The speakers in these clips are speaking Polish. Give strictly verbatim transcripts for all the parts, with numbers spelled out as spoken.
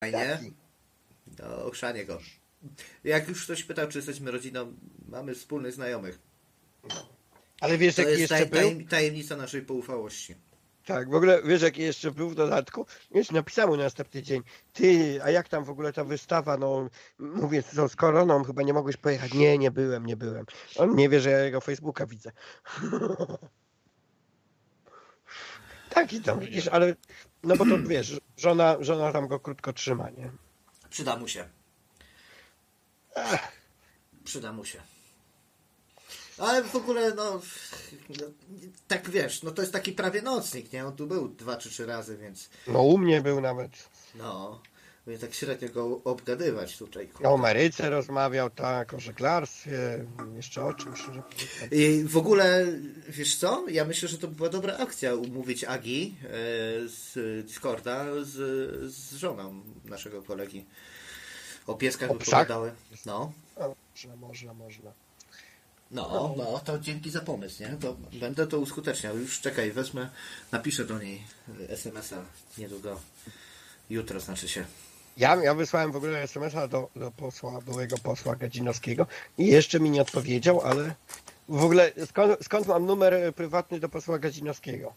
Fajnie. No, ochrzanie go. Jak już ktoś pytał, czy jesteśmy rodziną, mamy wspólnych znajomych. Ale wiesz, To jaki jest jeszcze taj, był? tajem, tajemnica naszej poufałości. Tak, w ogóle wiesz, jaki jeszcze był w dodatku? Już napisałem na następny dzień. Ty, a jak tam w ogóle ta wystawa? No, mówię, co z koroną chyba nie mogłeś pojechać. Nie, nie byłem, nie byłem. On nie wie, że ja jego Facebooka widzę. Tak i tam, widzisz, ale no bo to wiesz, żona, żona tam go krótko trzyma, nie? Przyda mu się. Przyda mu się. Ale w ogóle, no, no, tak wiesz, no to jest taki prawie nocnik, nie? On tu był dwa czy trzy razy, więc No u mnie był nawet. no, więc tak średnio go obgadywać tutaj. O Ameryce rozmawiał, tak, o żeglarstwie, jeszcze o czymś. Że... I w ogóle, wiesz co? Ja myślę, że to była dobra akcja umówić Agi e, z Discorda z, z żoną naszego kolegi. O pieskach O psach? wypowiadały. No. O, można, można, można. No, no, to dzięki za pomysł, nie? To będę to uskuteczniał. Już czekaj, wezmę, napiszę do niej es em es a niedługo. Jutro znaczy się. Ja, ja wysłałem w ogóle es em es a do, do posła, byłego posła Gadzinowskiego i jeszcze mi nie odpowiedział, ale w ogóle skąd, skąd mam numer prywatny do posła Gadzinowskiego?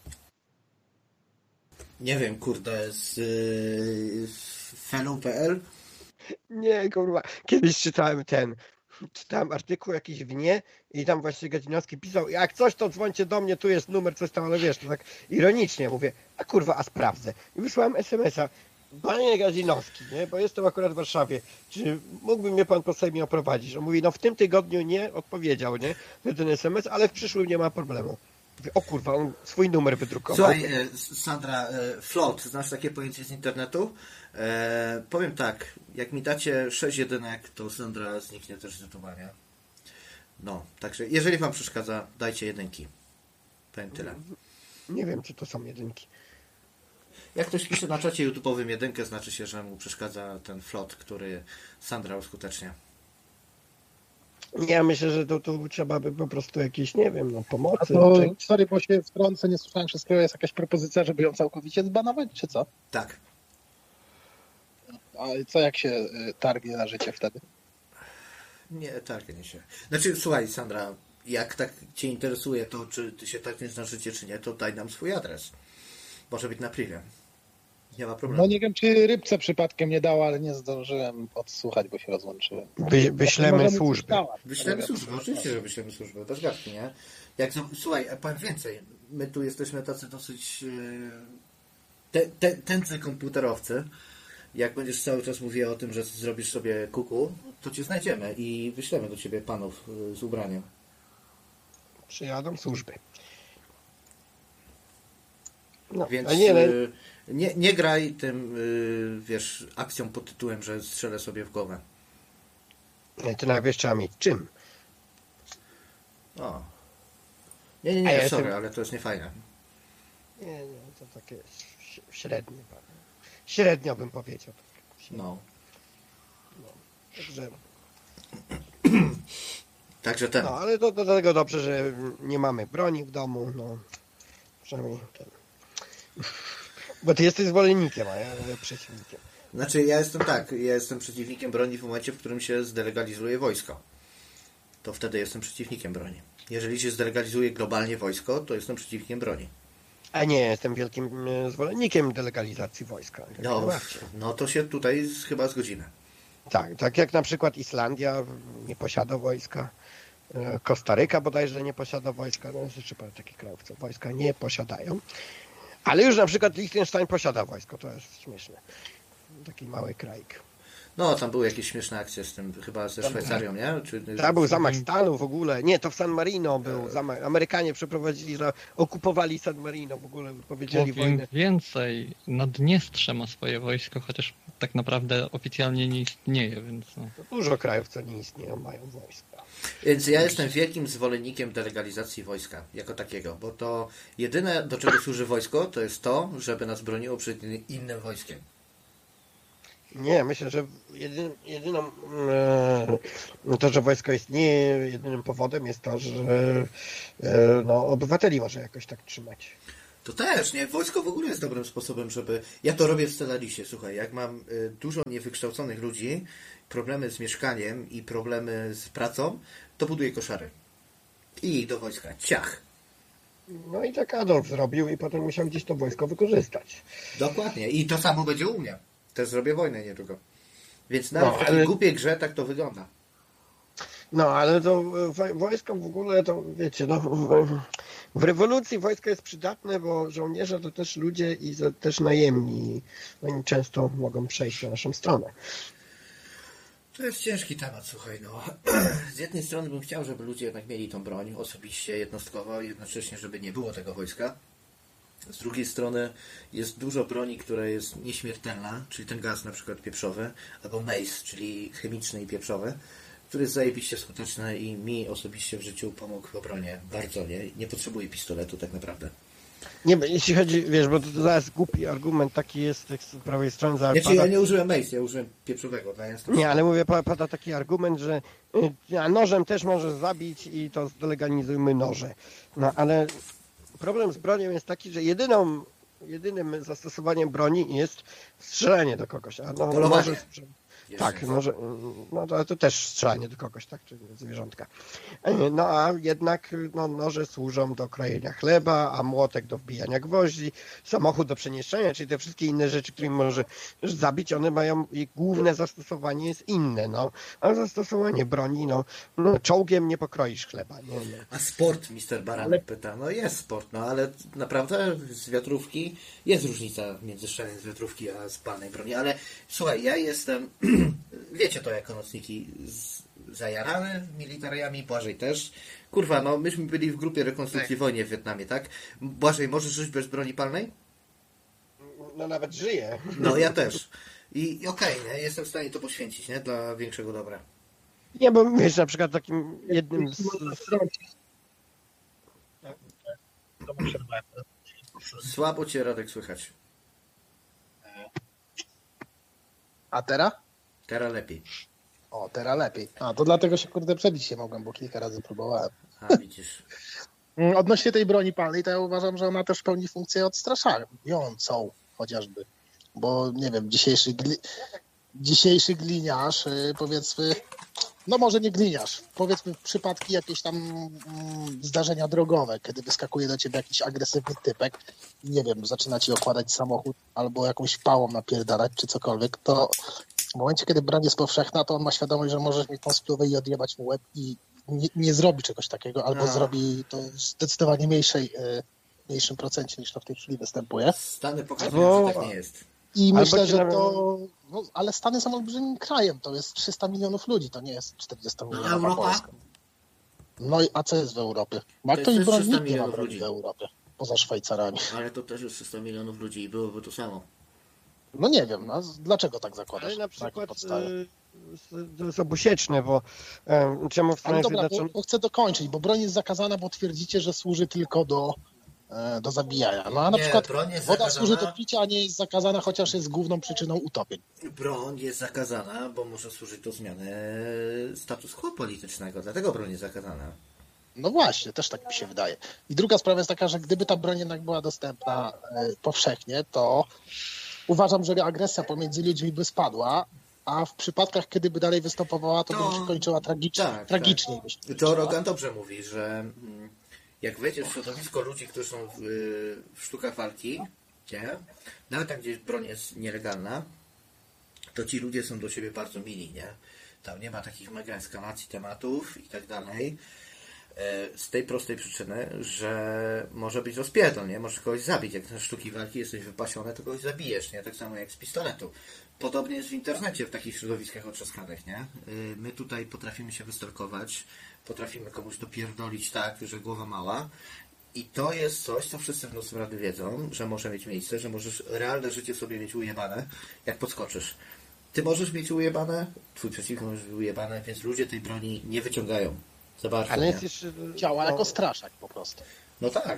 Nie wiem, kurde, z yy, fellow kropka pe el? Nie, kurwa, kiedyś czytałem ten, czytałem artykuł jakiś w nie i tam właśnie Gadzinowski pisał, jak coś to dzwońcie do mnie, tu jest numer, coś tam, ale wiesz, to tak ironicznie mówię, a kurwa, a sprawdzę. I wysłałem es em es a, panie Gadzinowski, nie, bo jestem akurat w Warszawie, czy mógłby mnie pan po Sejmie oprowadzić? On mówi, no w tym tygodniu nie, odpowiedział, nie, ten es em es, ale w przyszłym nie ma problemu. Mówię, o kurwa, on swój numer wydrukował. Słuchaj, e, Sandra, e, float, znasz takie pojęcie z internetu? E, powiem tak, jak mi dacie sześć jedynek, to Sandra zniknie też z YouTube'a, No, także jeżeli wam przeszkadza, dajcie jedynki. Powiem tyle. Nie wiem, czy to są jedynki. Jak ktoś pisze na czacie YouTube'owym jedynkę, znaczy się, że mu przeszkadza ten float, który Sandra uskutecznia. Ja myślę, że to tu trzeba by po prostu jakieś, nie wiem, no pomocy. A to, czy... sorry, bo się wtrącę, nie słyszałem wszystkiego. Jest jakaś propozycja, żeby ją całkowicie zbanować, czy co? Tak. A co jak się y, targnie na życie wtedy? Nie, tak, nie się. Znaczy, słuchaj, Sandra, jak tak cię interesuje to, czy ty się tak nie na życie, czy nie, to daj nam swój adres. Może być na privie. Nie ma problemu. No nie wiem, czy rybce przypadkiem nie dała, ale nie zdążyłem odsłuchać, bo się rozłączyłem. Wy, wyślemy służby. Wyślemy służby, oczywiście, że wyślemy służby. Bez gadki, nie? Jak, słuchaj, powiem więcej. My tu jesteśmy tacy dosyć yy, te, te, tęcy komputerowcy. Jak będziesz cały czas mówiła o tym, że zrobisz sobie kuku, to cię znajdziemy i wyślemy do ciebie panów z ubraniem. Przyjadą służby. No, Więc a nie, ale... nie, nie graj tym, wiesz, akcją pod tytułem, że strzelę sobie w głowę. Nie, to najpierw trzeba mieć czym. O. Nie, nie, nie, ja sorry, jestem... ale to jest niefajne. Nie, nie, to takie średnie. Średnio bym powiedział. No. no. Także... Także ten. No, ale to do tego dobrze, że nie mamy broni w domu, no. Przynajmniej ten. Bo ty jesteś zwolennikiem, a ja przeciwnikiem. Znaczy, ja jestem tak, ja jestem przeciwnikiem broni w momencie, w którym się zdelegalizuje wojsko. To wtedy jestem przeciwnikiem broni. Jeżeli się zdelegalizuje globalnie wojsko, to jestem przeciwnikiem broni. A nie, jestem wielkim zwolennikiem delegalizacji wojska. No, no to się tutaj chyba zgodzimy. Tak, tak jak na przykład Islandia nie posiada wojska, Kostaryka bodajże nie posiada wojska, no jest jeszcze parę takich krajów, co wojska nie posiadają. Ale już na przykład Liechtenstein posiada wojsko, to jest śmieszne. Taki mały krajek. No, tam były jakieś śmieszne akcje z tym, chyba ze Szwajcarią, nie? Czy... Tam był zamach stanu w ogóle. Nie, to w San Marino był zamach. Amerykanie przeprowadzili, okupowali San Marino w ogóle, powiedzieli Powiem wojnę. więcej, Naddniestrze ma swoje wojsko, chociaż tak naprawdę oficjalnie nie istnieje, więc no. Dużo krajów, co nie istnieją, mają wojska. Więc ja jestem wielkim zwolennikiem delegalizacji wojska jako takiego, bo to jedyne, do czego służy wojsko, to jest to, żeby nas broniło przed innym wojskiem. Nie, myślę, że jedynym, jedyną e, to, że wojsko istnieje, jedynym powodem jest to, że e, no, obywateli może jakoś tak trzymać. To też, nie? Wojsko w ogóle jest dobrym sposobem, żeby... Ja to robię w Stellarisie, słuchaj, jak mam y, dużo niewykształconych ludzi, problemy z mieszkaniem i problemy z pracą, to buduję koszary. I ich do wojska. Ciach! No i tak Adolf zrobił i potem musiał gdzieś to wojsko wykorzystać. Dokładnie. I to samo będzie u mnie. Też zrobię wojnę niedługo. Więc nawet No, w takiej ale- głupiej grze tak to wygląda. No, ale to wo- wojsko w ogóle, to wiecie, no, w, w rewolucji wojsko jest przydatne, bo żołnierze to też ludzie i za- też najemni. Oni często mogą przejść na naszą stronę. To jest ciężki temat, słuchaj, no. Z jednej strony bym chciał, żeby ludzie jednak mieli tą broń osobiście, jednostkowo, jednocześnie, żeby nie było tego wojska. Z drugiej strony jest dużo broni, która jest nieśmiertelna, czyli ten gaz na przykład pieprzowy, albo mace, czyli chemiczny i pieprzowy, który jest zajebiście skuteczny i mi osobiście w życiu pomógł w obronie bardzo, nie? Nie potrzebuję pistoletu tak naprawdę. Nie, bo jeśli chodzi, wiesz, bo to zaraz głupi argument taki jest z prawej strony, zaraz Znaczy, pada, ja nie użyłem mace, ja użyłem pieprzowego dla jasności. nie, ale mówię, pa- pada taki argument, że y, a nożem też możesz zabić i to zdelegalizujmy noże. No, ale problem z bronią jest taki, że jedyną, jedynym zastosowaniem broni jest strzelanie do kogoś. A no, Polowanie. noże strzel- Jeszcze Tak, jest. no, że, no to, to też strzelanie do kogoś, tak, czy zwierzątka. No a jednak no, noże służą do krojenia chleba, a młotek do wbijania gwoździ, samochód do przemieszczania, czyli te wszystkie inne rzeczy, którymi może zabić, one mają, ich główne zastosowanie jest inne, no. A zastosowanie broni, no, no czołgiem nie pokroisz chleba, nie, nie. A sport, mister Baranek pyta. No jest sport, no ale naprawdę z wiatrówki jest różnica między strzeleniem z wiatrówki a z palnej broni. Ale słuchaj, ja jestem, wiecie to jako nocniki, z, zajarany militariami, Błażej też. Kurwa, no myśmy byli w grupie rekonstrukcji wojny w Wietnamie, tak? Błażej, możesz żyć bez broni palnej? No nawet żyje. No ja też. I, i okej, nie? Jestem w stanie to poświęcić, nie? Dla większego dobra. Nie, bo wiesz, na przykład takim jednym z... Słabo cię, Radek, słychać. A teraz? Teraz lepiej. O, teraz lepiej. A, to dlatego się kurde przebić się mogłem, bo kilka razy próbowałem. A, widzisz. Mm, Odnośnie tej broni palnej, to ja uważam, że ona też pełni funkcję odstraszającą chociażby. Bo nie wiem, dzisiejszy, gli... dzisiejszy gliniarz, yy, powiedzmy, no może nie gliniarz, powiedzmy przypadki jakieś tam mm, zdarzenia drogowe, kiedy wyskakuje do ciebie jakiś agresywny typek i nie wiem, zaczyna ci okładać samochód albo jakąś pałą napierdalać czy cokolwiek, to w momencie, kiedy broń jest powszechna, to on ma świadomość, że możesz mieć tą spluwę i odjebać mu łeb i nie, nie zrobi czegoś takiego, albo No. zrobi to w zdecydowanie mniejszej, y, mniejszym procencie niż to w tej chwili występuje. Stany pokazują, Albo- że tak nie jest. I Albo myślę, ci że nawet- to... No, ale Stany są olbrzymim krajem, to jest trzysta milionów ludzi, to nie jest czterdzieści milionów Europa? Polska. No i a co jest w Europie? Ma To ktoś jest broń? trzysta Nikt nie ma milionów broni ludzi. w Europie, poza Szwajcarami. Ale to też jest trzysta milionów ludzi i byłoby to samo. No nie wiem, no, dlaczego tak zakładasz? Ale na jakiej przykład podstawie? y, to jest obusieczne, bo y, czemu w Ale Stanach dobra, bo, Zjednoczonych... bo chcę dokończyć, bo broń jest zakazana, bo twierdzicie, że służy tylko do, e, do zabijania. No a na Nie, przykład broń jest woda zakazana. służy do picia, a nie jest zakazana, chociaż jest główną przyczyną utopień. Broń jest zakazana, bo może służyć do zmiany status quo politycznego, dlatego broń jest zakazana. No właśnie, też tak mi się wydaje. I druga sprawa jest taka, że gdyby ta broń jednak była dostępna e, powszechnie, to uważam, że agresja pomiędzy ludźmi by spadła, a w przypadkach, kiedy by dalej występowała, to, To- by się kończyła tragicznie, tak, tragicznie. By się To kończyła. Rogan dobrze mówi, że mm, jak wejdziesz w środowisko ludzi, którzy są w, y, w sztukach walki, nie? Nawet tam, gdzie broń jest nielegalna, to ci ludzie są do siebie bardzo mili, nie? Tam nie ma takich mega eskalacji tematów i tak dalej. E, Z tej prostej przyczyny, że może być rozpierdol, nie? Możesz kogoś zabić. Jak na sztuki walki jesteś wypasiony, to kogoś zabijesz, nie? Tak samo jak z pistoletu. Podobnie jest w internecie, w takich środowiskach otrzaskanych, nie? Y, My tutaj potrafimy się wystalkować, potrafimy komuś dopierdolić tak, że głowa mała. I to jest coś, co wszyscy w Nocnym Radiu wiedzą, że może mieć miejsce, że możesz realne życie sobie mieć ujebane, jak podskoczysz. Ty możesz mieć ujebane, twój przeciwnik może mieć ujebane, więc ludzie tej broni nie wyciągają. Zobaczcie. Ale nie? jest jeszcze... Działa no, jako straszak po prostu. No tak.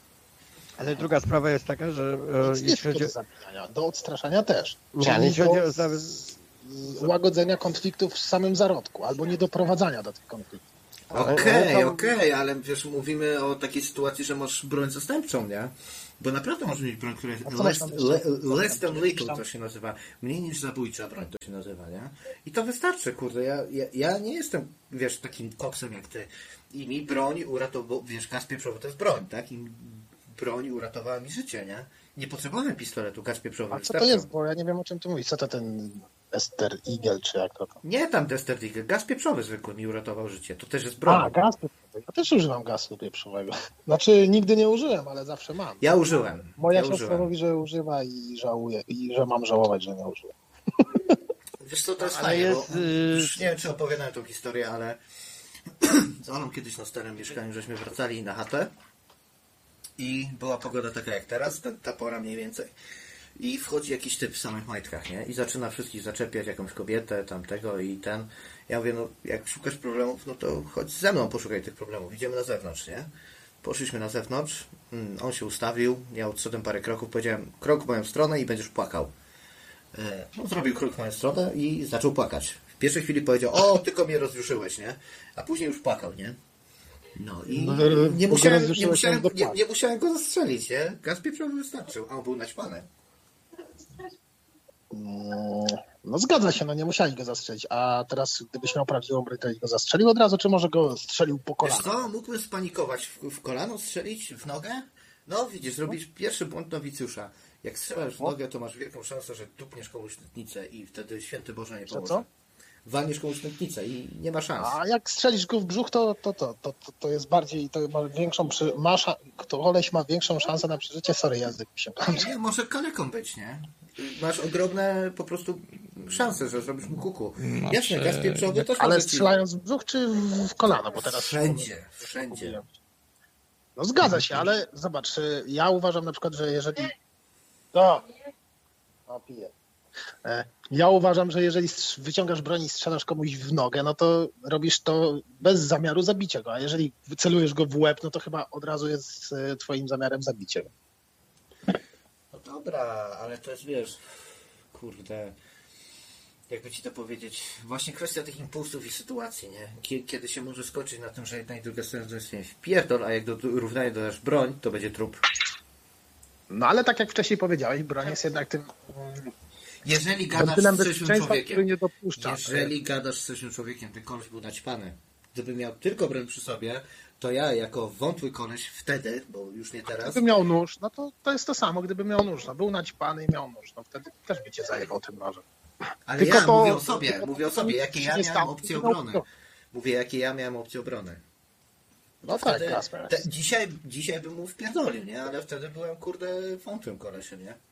ale druga sprawa jest taka, że e, Więc jeśli jest chodzi do o... zabijania, do odstraszania też. Nie, ale Czyli jeśli chodzi do o... za- łagodzenia konfliktów w samym zarodku, albo nie doprowadzania do tych konfliktów. Ale- Okej, ale okej, to- ale wiesz, mówimy o takiej sytuacji, że masz broń zastępczą, nie? Bo naprawdę może mieć broń, która A jest co masz less, na myśli? le, less than Tam- lethal, to się nazywa. Mniej niż zabójcza broń to się nazywa, nie? I to wystarczy, kurde. Ja, ja, ja nie jestem, wiesz, takim koksem jak ty. I mi broń uratowała, wiesz, gaz pieprzowy to jest broń, tak? I broń uratowała mi życie, nie? Nie potrzebowałem pistoletu, gaz pieprzowy A co to wystarczył. jest? Bo ja nie wiem, o czym ty mówisz. Co to ten Ester Eagle, czy jak to tam? Nie tam Desert Eagle, gaz pieprzowy zwykły mi uratował życie. To też jest broń. A, gaz pieprzowy. Ja też używam gazu pieprzowego. Znaczy, nigdy nie użyłem, ale zawsze mam. Ja użyłem. Moja ja siostra użyłem. mówi, że używa i żałuje, i że mam żałować, że nie użyłem. Wiesz co, to jest Ale fajne, jest, bo y- już nie wiem, czy opowiadałem tą historię, ale z Olą kiedyś na starym mieszkaniu żeśmy wracali na chatę i była pogoda taka jak teraz, ta, ta pora mniej więcej. I wchodzi jakiś typ w samych majtkach, nie? I zaczyna wszystkich zaczepiać, jakąś kobietę, tamtego i ten. Ja mówię, no jak szukasz problemów, no to chodź ze mną, poszukaj tych problemów. Idziemy na zewnątrz, nie? Poszliśmy na zewnątrz, mm, on się ustawił, ja odszedłem parę kroków, powiedziałem krok w moją stronę i będziesz płakał. E, No, zrobił krok w moją stronę i zaczął płakać. W pierwszej chwili powiedział, o, tylko mnie rozjuszyłeś, nie? A później już płakał, nie? No i No, nie bo musiałem, nie, rozjuszyłeś musiałem, do nie, płaczu. nie musiałem go zastrzelić, nie? Gaz pieprzowy wystarczył, a on był naćpany. Mm, No zgadza się, no nie musieli go zastrzelić. A teraz, gdybyś miał prawdziwą broń, to ich go zastrzelił od razu, czy może go strzelił po Wiesz kolana? co, mógłbym spanikować w, w kolano, strzelić w nogę? No widzisz, zrobisz pierwszy błąd nowicjusza. Jak strzelasz w nogę, to masz wielką szansę, że dupniesz komuś tętnicę i wtedy święty Boże nie Że pomoże. co? Walniesz komuś tętnicę i nie ma szans. A jak strzelisz go w brzuch, to, to, to, to, to, to jest bardziej, to ma większą, przy, ma, sza- to koleś ma większą szansę na przeżycie. Sorry, język mi się kończy. Nie, może kaleką być, nie? Masz ogromne po prostu szanse, że zrobisz mu kuku. Znaczy, Jasne, gaz pieprzowy też Ale może ci- strzelając w brzuch, czy w kolano? Bo teraz Wszędzie, wszędzie. No zgadza się, ale zobacz, y, ja uważam na przykład, że jeżeli... No, no piję. E, Ja uważam, że jeżeli strz- wyciągasz broń i strzelasz komuś w nogę, no to robisz to bez zamiaru zabicia go, a jeżeli celujesz go w łeb, no to chyba od razu jest e, twoim zamiarem zabicie. No dobra, ale to jest, wiesz, kurde, jakby ci to powiedzieć, właśnie kwestia tych impulsów i sytuacji, nie? Kie- Kiedy się może skończyć na tym, że jedna i druga strona jest wpierdol, a jak do, równanie dodasz broń, to będzie trup. No ale tak jak wcześniej powiedziałeś, broń jest jednak tym Jeżeli gadasz wentylem z trzecim bezpieczeństwa, który człowiekiem, nie dopuszcza. jeżeli gadasz z trzecim człowiekiem, ten koleś był naćpany. Gdyby miał tylko broń przy sobie, to ja jako wątły koleś wtedy, bo już nie teraz, Gdyby miał nóż, no to to jest to samo, gdyby miał nóż. No, był naćpany i miał nóż, no wtedy też by cię zajebał tym nożem. ale tylko ja to- mówię o sobie, tylko mówię o to sobie, nic jakie się ja nie miałem stało, opcje tylko miał obrony. broń. Mówię, jakie ja miałem opcje obrony. No tak, Wtedy, Kasper. te, dzisiaj, dzisiaj bym mu wpierdolił, nie? Ale wtedy byłem, kurde, wątłym kolesiem, nie?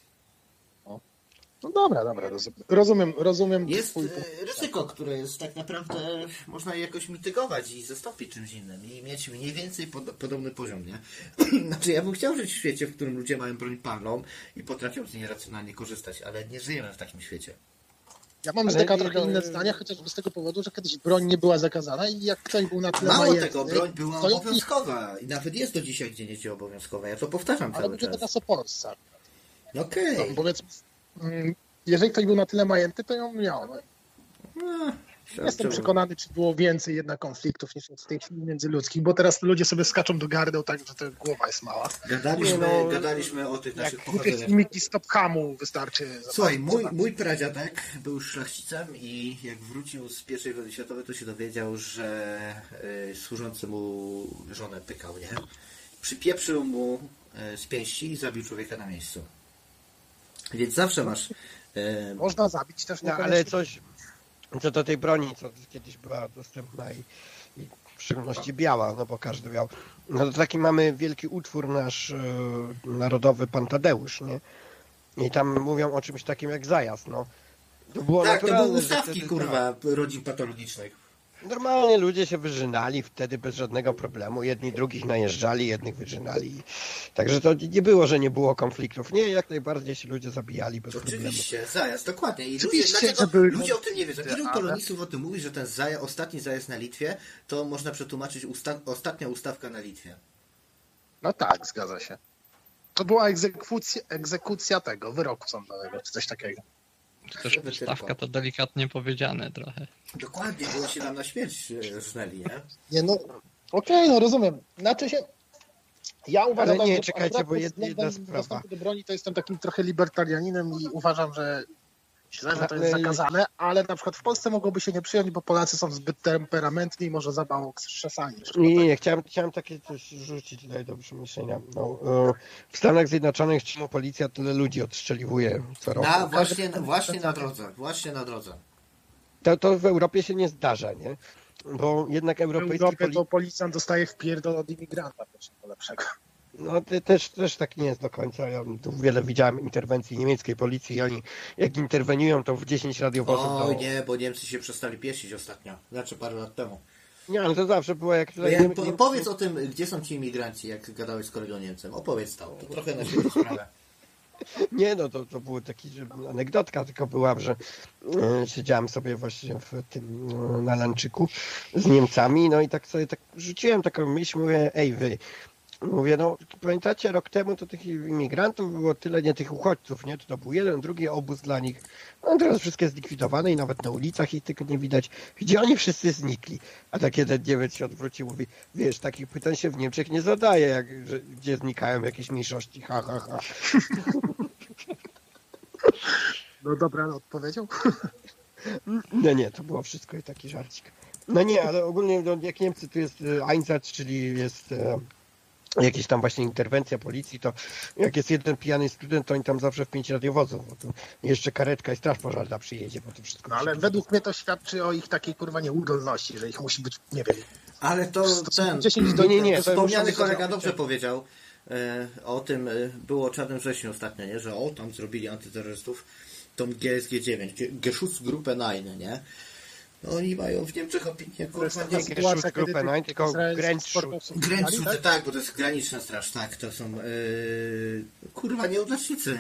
No dobra, dobra, rozumiem. Rozumiem, rozumiem Jest twój e, punkt. ryzyko, które jest tak naprawdę, można je jakoś mitygować i zastąpić czymś innym i mieć mniej więcej pod, podobny poziom, nie? Znaczy, ja bym chciał żyć w świecie, w którym ludzie mają broń palną i potrafią z niej racjonalnie korzystać, ale nie żyjemy w takim świecie. Ja mam Ale taka nie, trochę no, inne zdania, chociażby z tego powodu, że kiedyś broń nie była zakazana i jak ktoś był na tyle Mało majętny, tego, broń była to i- obowiązkowa i nawet jest do dzisiaj gdzie niegdzie obowiązkowa. Ja to powtarzam Ale cały mówię czas. teraz o Polsce. No okej. No, powiedzmy, mm, jeżeli ktoś był na tyle majętny, to ją miał. No. No, Jestem przekonany, czy było więcej jednak konfliktów niż w tej chwili międzyludzkich, bo teraz ludzie sobie skaczą do gardeł tak, że to głowa jest mała. Gadaliśmy, Nie, no, gadaliśmy o tych Jak naszych głupie pochodzeniach. filmiki z Top Hamu wystarczy. Słuchaj, mój, zobaczyć. mój pradziadek był szlachcicem i jak wrócił z pierwszej wojny światowej, to się dowiedział, że y, służący mu żonę pykał, nie? Przypieprzył mu y, z pięści i zabił człowieka na miejscu. Więc zawsze masz... Y, Można zabić też No, niekoniecznie. ale coś co do tej broni, co kiedyś była dostępna i, i w szczególności biała, no bo każdy miał. No to taki mamy wielki utwór nasz e, narodowy, Pan Tadeusz, nie? I tam mówią o czymś takim jak zajazd, no. To było tak, to naturalne, były że ustawki, wtedy, kurwa, rodzin patologicznych. Normalnie ludzie się wyżynali wtedy bez żadnego problemu. Jedni drugich najeżdżali, jednych wyżynali. Także to nie było, że nie było konfliktów. Nie, jak najbardziej się ludzie zabijali bez problemu. Oczywiście, zajazd, dokładnie. I ludzie, Oczywiście, dlaczego że były ludzie o tym nie wiedzą? konflikty, Ilu ale- polonistów o tym mówi, że ten zaja, ostatni zajazd na Litwie to można przetłumaczyć usta, ostatnia ustawka na Litwie. No tak, zgadza się. To była egzekucja, egzekucja tego, wyroku sądowego, czy coś takiego. To też Żeby stawka tylko. to delikatnie powiedziane trochę. Dokładnie, bo się nam na śmierć e, żnęli, nie? Nie no, okej, no rozumiem. Znaczy się, Ja uważam, Ale nie, że czekajcie, akurat bo pod jed- względem jedna sprawa. dostępu do broni to jestem takim trochę libertarianinem i uważam, że źle, że to jest Ale- zakazane, ale na przykład w Polsce mogłoby się nie przyjąć, bo Polacy są zbyt temperamentni i może za mało krzesani. Nie, nie, nie, chciałem, chciałem takie coś rzucić tutaj do przemyślenia. No, e, w Stanach Zjednoczonych czemu policja tyle ludzi odstrzeliwuje co roku? Na, właśnie, właśnie na drodze, właśnie na drodze. To, to w Europie się nie zdarza, nie? Bo jednak W europejski Europie poli... to policjant dostaje wpierdol od imigranta, proszę lepszego. No ty, też, też tak nie jest do końca. Ja tu wiele widziałem interwencji niemieckiej policji i oni jak interweniują, to w dziesięć radiowozów O do... nie, bo Niemcy się przestali piesić ostatnio. Znaczy parę lat temu. Nie, ale to zawsze było jak... No ja, po, powiedz o tym, gdzie są ci imigranci, jak gadałeś z kolegą Niemcem. Opowiedz to, to trochę na siebie sprawę. Nie, no to, to było taki, że anegdotka tylko była, że e, siedziałem sobie właśnie w tym e, na lanczyku z Niemcami, no i tak sobie tak rzuciłem taką myśl, mówię, ej wy, mówię, no pamiętacie, rok temu to tych imigrantów było tyle, nie tych uchodźców, nie? To był jeden, drugi obóz dla nich. No teraz wszystko jest zlikwidowane i nawet na ulicach ich tylko nie widać. Gdzie oni wszyscy znikli? A tak jeden Niemiec się odwrócił, mówi, wiesz, takich pytań się w Niemczech nie zadaje, jak, że, gdzie znikają jakieś mniejszości, ha, ha, ha. No dobra, no odpowiedział. Nie, nie, to było wszystko i taki żarcik. No nie, ale ogólnie no, jak Niemcy tu jest e, Einsatz, czyli jest e, jakieś tam właśnie interwencja policji, to jak jest jeden pijany student, to oni tam zawsze w pięć radiowozów, bo tu jeszcze karetka i straż pożarna przyjedzie, bo to wszystko... No ale według mnie to świadczy o ich takiej kurwa nieudolności, że ich musi być, nie wiem, Ale to ten dziesięć do Nie, nie, nie, to wspomniany muszę kolega wiedzieć. dobrze powiedział e, o tym, e, było o Czarnym Wrześniu ostatnio, nie? Że o, tam zrobili antyterrorystów tą G S G dziewięć, G- Geschutzgruppe neun, nie? No oni mają w Niemczech opinię, To jest kurwa, taka nie... sytuacja, Geschutzgruppe kiedy tych neun, tylko izraelskich Grenzschutz. sportowców Granicznicy, tak? tak, bo to jest graniczna straż, tak, to są e, kurwa nieudacznicy.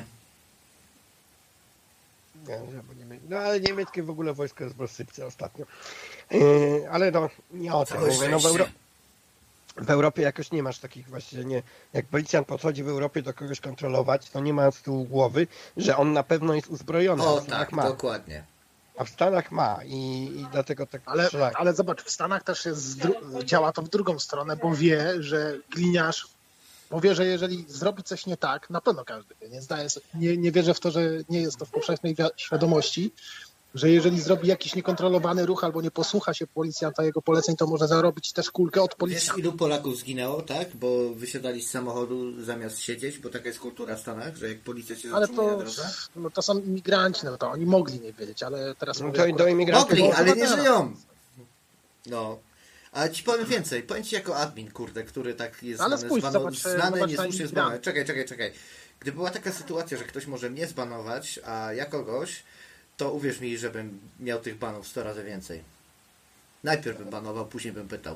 Nie, bo nie, no ale niemieckie w ogóle wojsko jest w rozsypce ostatnio. Yy, ale no, nie o tym Całe mówię. No, w, Euro- szczęście. w Europie jakoś nie masz takich właśnie, nie, jak policjant podchodzi w Europie do kogoś kontrolować, to nie ma z tyłu głowy, że on na pewno jest uzbrojony, O a w Stanach tak, ma. dokładnie. A w Stanach ma i, i dlatego tak Ale, szlak. ale zobacz, w Stanach też jest dru- działa to w drugą stronę, bo wie, że gliniarz, bo wie, że jeżeli zrobi coś nie tak, na pewno każdy wie, nie zdaje sobie, nie, nie wierzę w to, że nie jest to w powszechnej wi- świadomości, że jeżeli zrobi jakiś niekontrolowany ruch albo nie posłucha się policjanta jego poleceń, to może zarobić też kulkę od Wiesz, policjanta. ilu Polaków zginęło, tak? Bo wysiadali z samochodu zamiast siedzieć, bo taka jest kultura w Stanach, że jak policja się Ale zatrzymuje na to, drodze... no to są imigranci, no to oni mogli nie wiedzieć, ale teraz No mówię to akurat- do imigrantów. Mogli, bo- ale nie no, żyją. No. A ci powiem więcej. Powiem ci jako admin, kurde, który tak jest Ale znany, spójrz, zbano, zobacz, znany zobacz na niesłusznie imigrantów. zbanowany. Czekaj, czekaj, czekaj. Gdyby była taka sytuacja, że ktoś może mnie zbanować, a ja kogoś, to uwierz mi, żebym miał tych banów sto razy więcej. Najpierw bym banował, później bym pytał.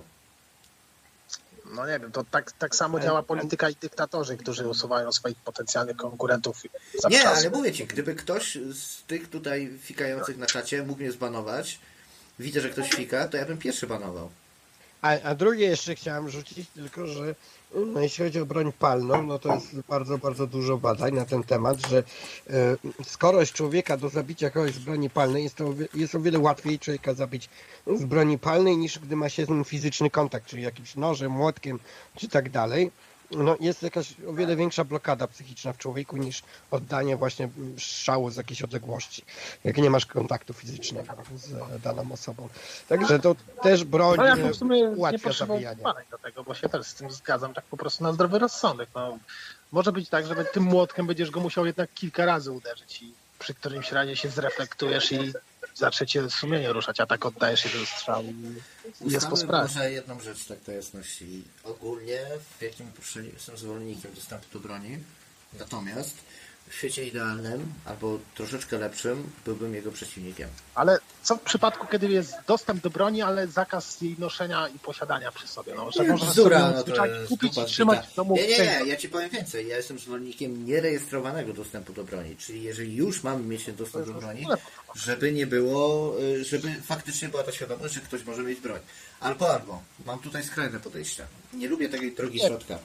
No nie wiem, to tak, tak samo działa polityka i dyktatorzy, którzy usuwają swoich potencjalnych konkurentów Nie, zawczasu. ale mówię ci, gdyby ktoś z tych tutaj fikających na czacie mógł mnie zbanować, widzę, że ktoś fika, to ja bym pierwszy banował. A, a drugie jeszcze chciałem rzucić, tylko że no, jeśli chodzi o broń palną, no to jest bardzo, bardzo dużo badań na ten temat, że e, skorość człowieka do zabicia kogoś z broni palnej jest, to, o wie- jest o wiele łatwiej człowieka zabić z broni palnej, niż gdy ma się z nim fizyczny kontakt, czyli jakimś nożem, młotkiem, czy tak dalej. No, jest jakaś o wiele większa blokada psychiczna w człowieku niż oddanie właśnie strzału z jakiejś odległości, jak nie masz kontaktu fizycznego z daną osobą. Także to też broń No ja e, w sumie nie ułatwia potrzebował zabijanie. badań do tego, bo się też z tym zgadzam, tak po prostu na zdrowy rozsądek. No, może być tak, że tym młotkiem będziesz go musiał jednak kilka razy uderzyć i przy którymś razie się zreflektujesz i zacznie cię sumienie ruszać, a tak oddajesz jeden strzał i jest po Ustalmy sprawie. może jedną rzecz tak do jasności. Ogólnie w jakim poruszeniu jestem zwolennikiem dostępu do broni, natomiast w świecie idealnym albo troszeczkę lepszym byłbym jego przeciwnikiem. Ale co w przypadku, kiedy jest dostęp do broni, ale zakaz jej noszenia i posiadania przy sobie? No, że możesz Bzdura, sobie no to zwyczajnie jest kupić dupa i trzymać zbita. w domu. Nie, nie, nie, ja ci powiem więcej. Ja jestem zwolennikiem nierejestrowanego dostępu do broni. Czyli jeżeli już mamy mieć ten dostęp do broni, żeby nie było, y, żeby faktycznie była ta świadomość, że ktoś może mieć broń. Albo, albo. Mam tutaj skrajne podejścia. Nie lubię takiej drogi środka.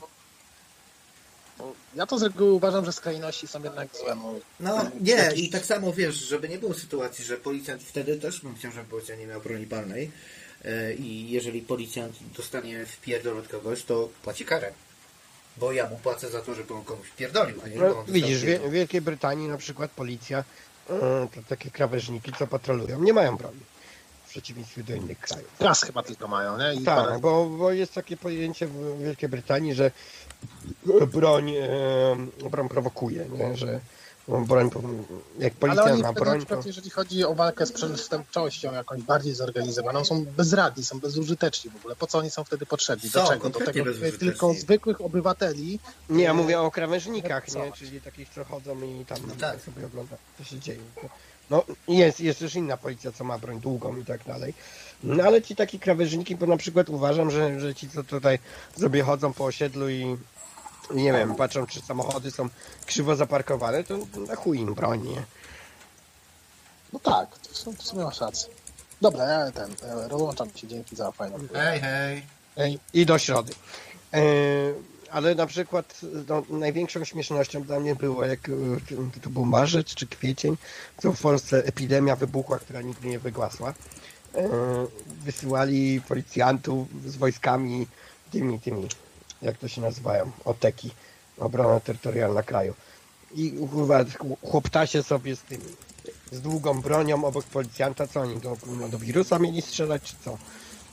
Ja to z reguły uważam, że skrajności są jednak złe. No, No nie, Jakiś- i tak samo wiesz, żeby nie było sytuacji, że policjant wtedy też bym chciał, żeby policjant nie miał broni palnej e, i jeżeli policjant dostanie wpierdol od kogoś, to płaci karę. Bo ja mu płacę za to, żeby on komuś pierdolił, a nie No, żeby on widzisz, dostał wie, pierdol. w Wielkiej Brytanii na przykład policja, yy, to takie krawężniki, co patrolują, nie mają broni. W przeciwieństwie do innych krajów. Gaz chyba tylko mają, nie? I Tak, parę- bo, bo jest takie pojęcie w Wielkiej Brytanii, że broń, e, broń prowokuje, nie? Że broń, jak Ale policja oni ma wtedy na broń, to... przykład, jeżeli chodzi o walkę z przestępczością jakąś bardziej zorganizowaną, są bezradni, są bezużyteczni w ogóle. Po co oni są wtedy potrzebni? Do Są, czego? Do kompletnie tego, żeby bezużyteczni. tylko zwykłych obywateli. Nie, ja mówię o krawężnikach, nie? Pracować. Czyli takich, co chodzą i tam No tak. sobie ogląda, co się dzieje. No jest, jest też inna policja, co ma broń długą i tak dalej. No ale ci taki krawężniki, bo na przykład uważam, że, że ci, co tutaj sobie chodzą po osiedlu i i nie wiem, patrzą, czy samochody są krzywo zaparkowane, to na chuj im broń, nie? No tak, to w sumie- w sumie masz rację. Dobra, ja ten, ja rozłączam się, dzięki za fajną. Hej, hej. Ej, I do środy. E, ale na przykład no, największą śmiesznością dla mnie było, jak e, to był marzec czy kwiecień, co w Polsce epidemia wybuchła, która nigdy nie wygłasła. E, wysyłali policjantów z wojskami tymi, tymi, jak to się nazywają, oteki, obrona terytorialna kraju. I kurwa, chłoptasie sobie z tymi, z długą bronią obok policjanta, co oni do, no, do wirusa mieli strzelać, czy co?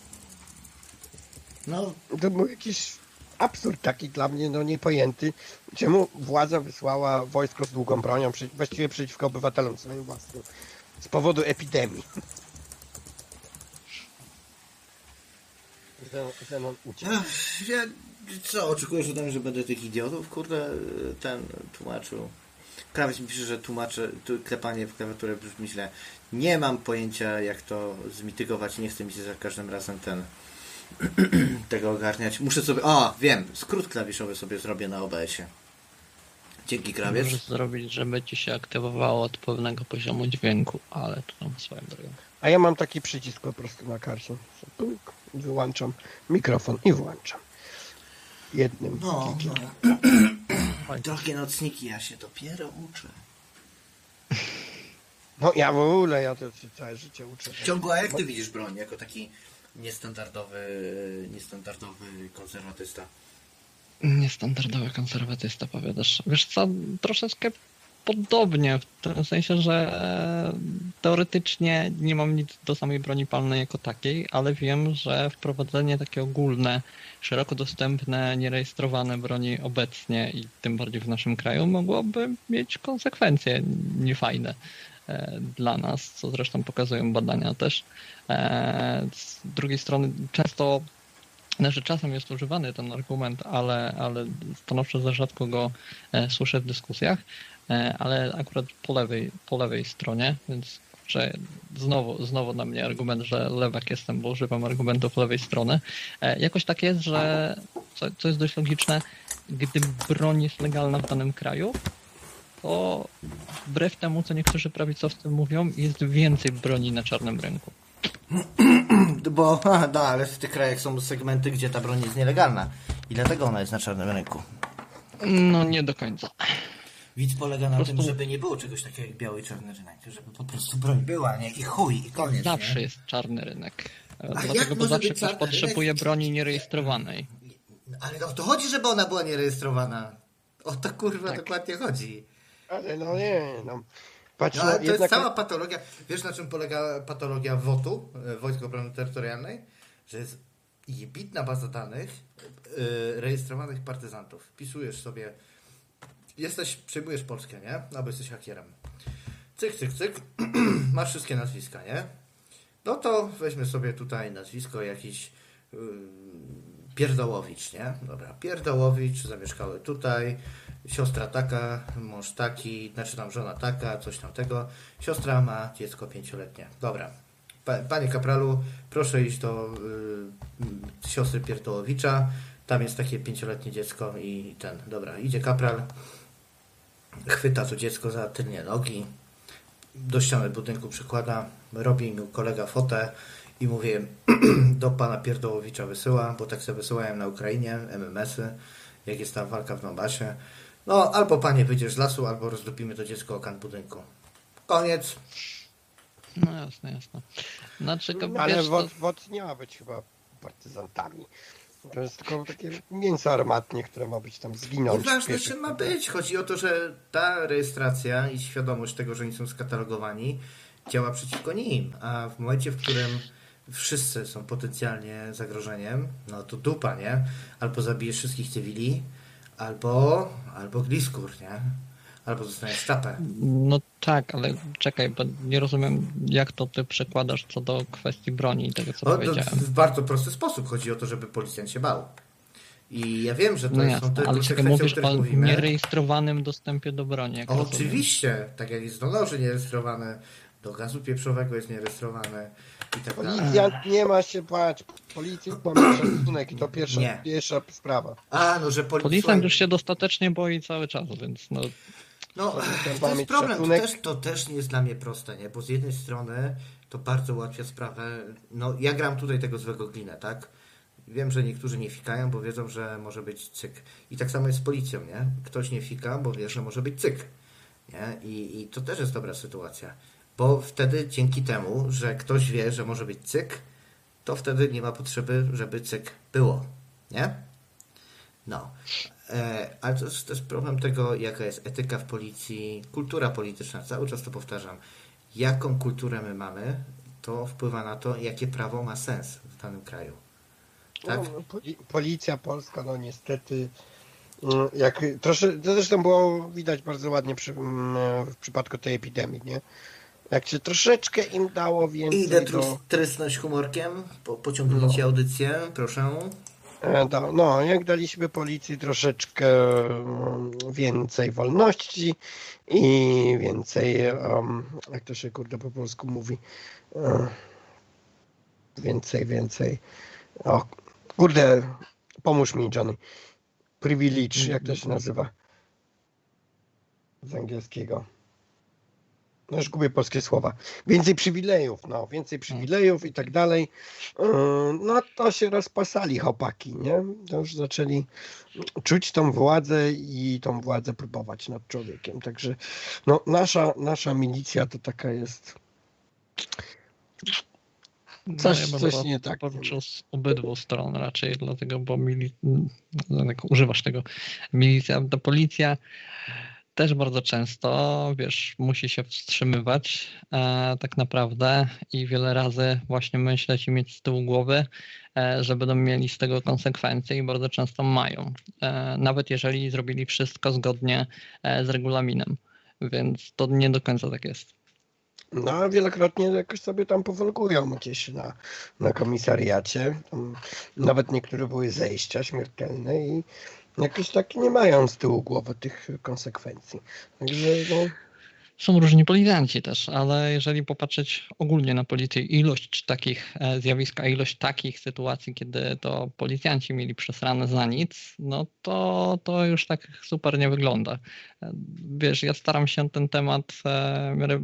No, To był jakiś absurd taki dla mnie, no niepojęty. Czemu władza wysłała wojsko z długą bronią, przy, właściwie przeciwko obywatelom swoim własnym, z powodu epidemii. Zenon uciekł. ech, ja co, oczekujesz ode mnie, że będę tych idiotów, kurde, ten tłumaczył. Krawiec mi pisze, że tłumaczę, tu klepanie w klawiaturę brzmi źle. Nie mam pojęcia, jak to zmitygować, nie chce mi się za każdym razem ten tego ogarniać. Muszę sobie, o, wiem, skrót klawiszowy sobie zrobię na O B S-ie. Dzięki, krawiec. Możesz zrobić, żeby ci się aktywowało od pewnego poziomu dźwięku, ale to tam swoją drogą. A ja mam taki przycisk po prostu na karcie. Puk, wyłączam mikrofon i włączam. Jednym No, klikiem. no. Drogie nocniki, ja się dopiero uczę. No ja w ogóle, ja to się całe życie uczę. Ciągu, a jak ty widzisz broń jako taki niestandardowy, niestandardowy konserwatysta? Niestandardowy konserwatysta, powiadasz. Wiesz co, troszeczkę podobnie, w tym sensie, że teoretycznie nie mam nic do samej broni palnej jako takiej, ale wiem, że wprowadzenie takie ogólne, szeroko dostępne, nierejestrowane broni obecnie i tym bardziej w naszym kraju mogłoby mieć konsekwencje niefajne dla nas, co zresztą pokazują badania też. Z drugiej strony często Znaczy, czasem jest używany ten argument, ale, ale stanowczo za rzadko go e, słyszę w dyskusjach, e, ale akurat po lewej, po lewej stronie, więc że znowu, znowu na mnie argument, że lewak jestem, bo używam argumentów lewej strony. E, jakoś tak jest, że co, co jest dość logiczne, gdy broń jest legalna w danym kraju, to wbrew temu, co niektórzy prawicowcy mówią, jest więcej broni na czarnym rynku. Bo, no, ale w tych krajach są segmenty, gdzie ta broń jest nielegalna. I dlatego ona jest na czarnym rynku. No nie do końca. Widz polega na Po prostu- tym, żeby nie było czegoś takiego jak biały i czarny rynek. Żeby po prostu broń była, nie? I chuj, i koniec, Zawsze nie? jest czarny rynek. jak Dlatego, bo może zawsze być ktoś czarny potrzebuje rynek? broni nierejestrowanej. Ale o to chodzi, żeby ona była nierejestrowana. O to kurwa Tak. dokładnie chodzi. Ale no nie, no. Patrz, No, no, ale to jednak... jest cała patologia. Wiesz, na czym polega patologia W O T-u, e, Wojsk Obrony Terytorialnej? Że jest jebitna baza danych e, rejestrowanych partyzantów. Wpisujesz sobie, jesteś, przejmujesz Polskę, nie? No, bo jesteś hakierem. Cyk, cyk, cyk. Masz wszystkie nazwiska, nie? No to weźmy sobie tutaj nazwisko jakiś yy, Pierdołowicz, nie? Dobra, Pierdołowicz, zamieszkały tutaj, siostra taka, mąż taki, znaczy tam żona taka, coś tam tego. Siostra ma dziecko pięcioletnie. Dobra. Pa, panie kapralu, proszę iść do y, siostry Pierdołowicza. Tam jest takie pięcioletnie dziecko i ten, dobra, idzie kapral, chwyta to dziecko za tylnie nogi, do ściany budynku przykłada, robi mi kolega fotę i mówię, do pana Pierdołowicza wysyła, bo tak sobie wysyłałem na Ukrainie, M M S-y, jak jest ta walka w Donbasie. No, albo panie wyjdziesz z lasu, albo rozdupimy to dziecko o kant budynku. Koniec. No jasne, jasne. Znaczy, Ale wiesz, W O T, W O T nie ma być chyba partyzantami. To jest tylko takie mięso armatnie, które ma być tam zginąć. Nieważne, czym ma być. Chodzi o to, że ta rejestracja i świadomość tego, że oni są skatalogowani, działa przeciwko nim. A w momencie, w którym wszyscy są potencjalnie zagrożeniem, no to dupa, nie? Albo zabijesz wszystkich cywili, albo, albo gliskur, nie? Albo dostaniesz czapę. No tak, ale czekaj, bo nie rozumiem, jak to ty przekładasz co do kwestii broni i tego, co O, to powiedziałem. w bardzo prosty sposób. Chodzi o to, żeby policjant się bał. I ja wiem, że to No są jasne, te ale czekaj, konsekwencje, o mówisz których o mówimy. nierejestrowanym dostępie do broni. Jak rozumiem. Oczywiście, tak jak jest do noży nierejestrowane, do gazu pieprzowego jest nierejestrowane i tak dalej. Policjant nie ma się bać. Policjant ma mieć szacunek i to pierwsza, Nie. pierwsza sprawa. A, no że poli- Policjant słuchaj, już się dostatecznie boi cały czas, więc no... No, Policjant to ma jest mieć problem. To szacunek. też, to też nie jest dla mnie proste, nie? Bo z jednej strony to bardzo ułatwia sprawę. No, ja gram tutaj tego złego glinę, tak? Wiem, że niektórzy nie fikają, bo wiedzą, że może być cyk. I tak samo jest z policją, nie? Ktoś nie fika, bo wie, że może być cyk. Nie? I, I to też jest dobra sytuacja. Bo wtedy dzięki temu, że ktoś wie, że może być cyk, to wtedy nie ma potrzeby, żeby cyk było. Nie? No. E, ale to jest też problem tego, jaka jest etyka w policji, kultura polityczna. Cały czas to powtarzam. Jaką kulturę my mamy, to wpływa na to, jakie prawo ma sens w danym kraju. Tak? No, poli- policja polska, no niestety, mm, jak trosze, to zresztą było widać bardzo ładnie przy, mm, w przypadku tej epidemii, nie? Jak się troszeczkę im dało więcej Idę do... trus- trysnąć humorkiem, po, pociągnijcie No. audycję, proszę. E, da- No, jak daliśmy policji troszeczkę mm, więcej wolności i więcej, em, jak to się kurde po polsku mówi, e, więcej, więcej, o kurde, pomóż mi Johnny, privilege, jak to się nazywa z angielskiego? No już gubię polskie słowa. Więcej przywilejów, no, więcej przywilejów i tak dalej. Yy, No to się rozpasali chłopaki, nie? To już zaczęli czuć tą władzę i tą władzę próbować nad człowiekiem. Także no, nasza, nasza milicja to taka jest coś, no, ja bym coś to nie tak. poruczył z obydwu stron raczej, dlatego, bo mili... no, jak używasz tego, milicja, to policja też bardzo często, wiesz, musi się wstrzymywać e, tak naprawdę i wiele razy właśnie myśleć i mieć z tyłu głowy, e, że będą mieli z tego konsekwencje i bardzo często mają, e, nawet jeżeli zrobili wszystko zgodnie e, z regulaminem, więc to nie do końca tak jest. No, a wielokrotnie jakoś sobie tam powolkują gdzieś na, na komisariacie. Tam nawet niektóre były zejścia śmiertelne i jakoś tak nie mają z tyłu głowy tych konsekwencji. Także no, Są różni policjanci też, ale jeżeli popatrzeć ogólnie na policję, ilość takich e, zjawisk, a ilość takich sytuacji, kiedy to policjanci mieli przesrane za nic, no to, to już tak super nie wygląda. E, Wiesz, ja staram się ten temat e, w miarę,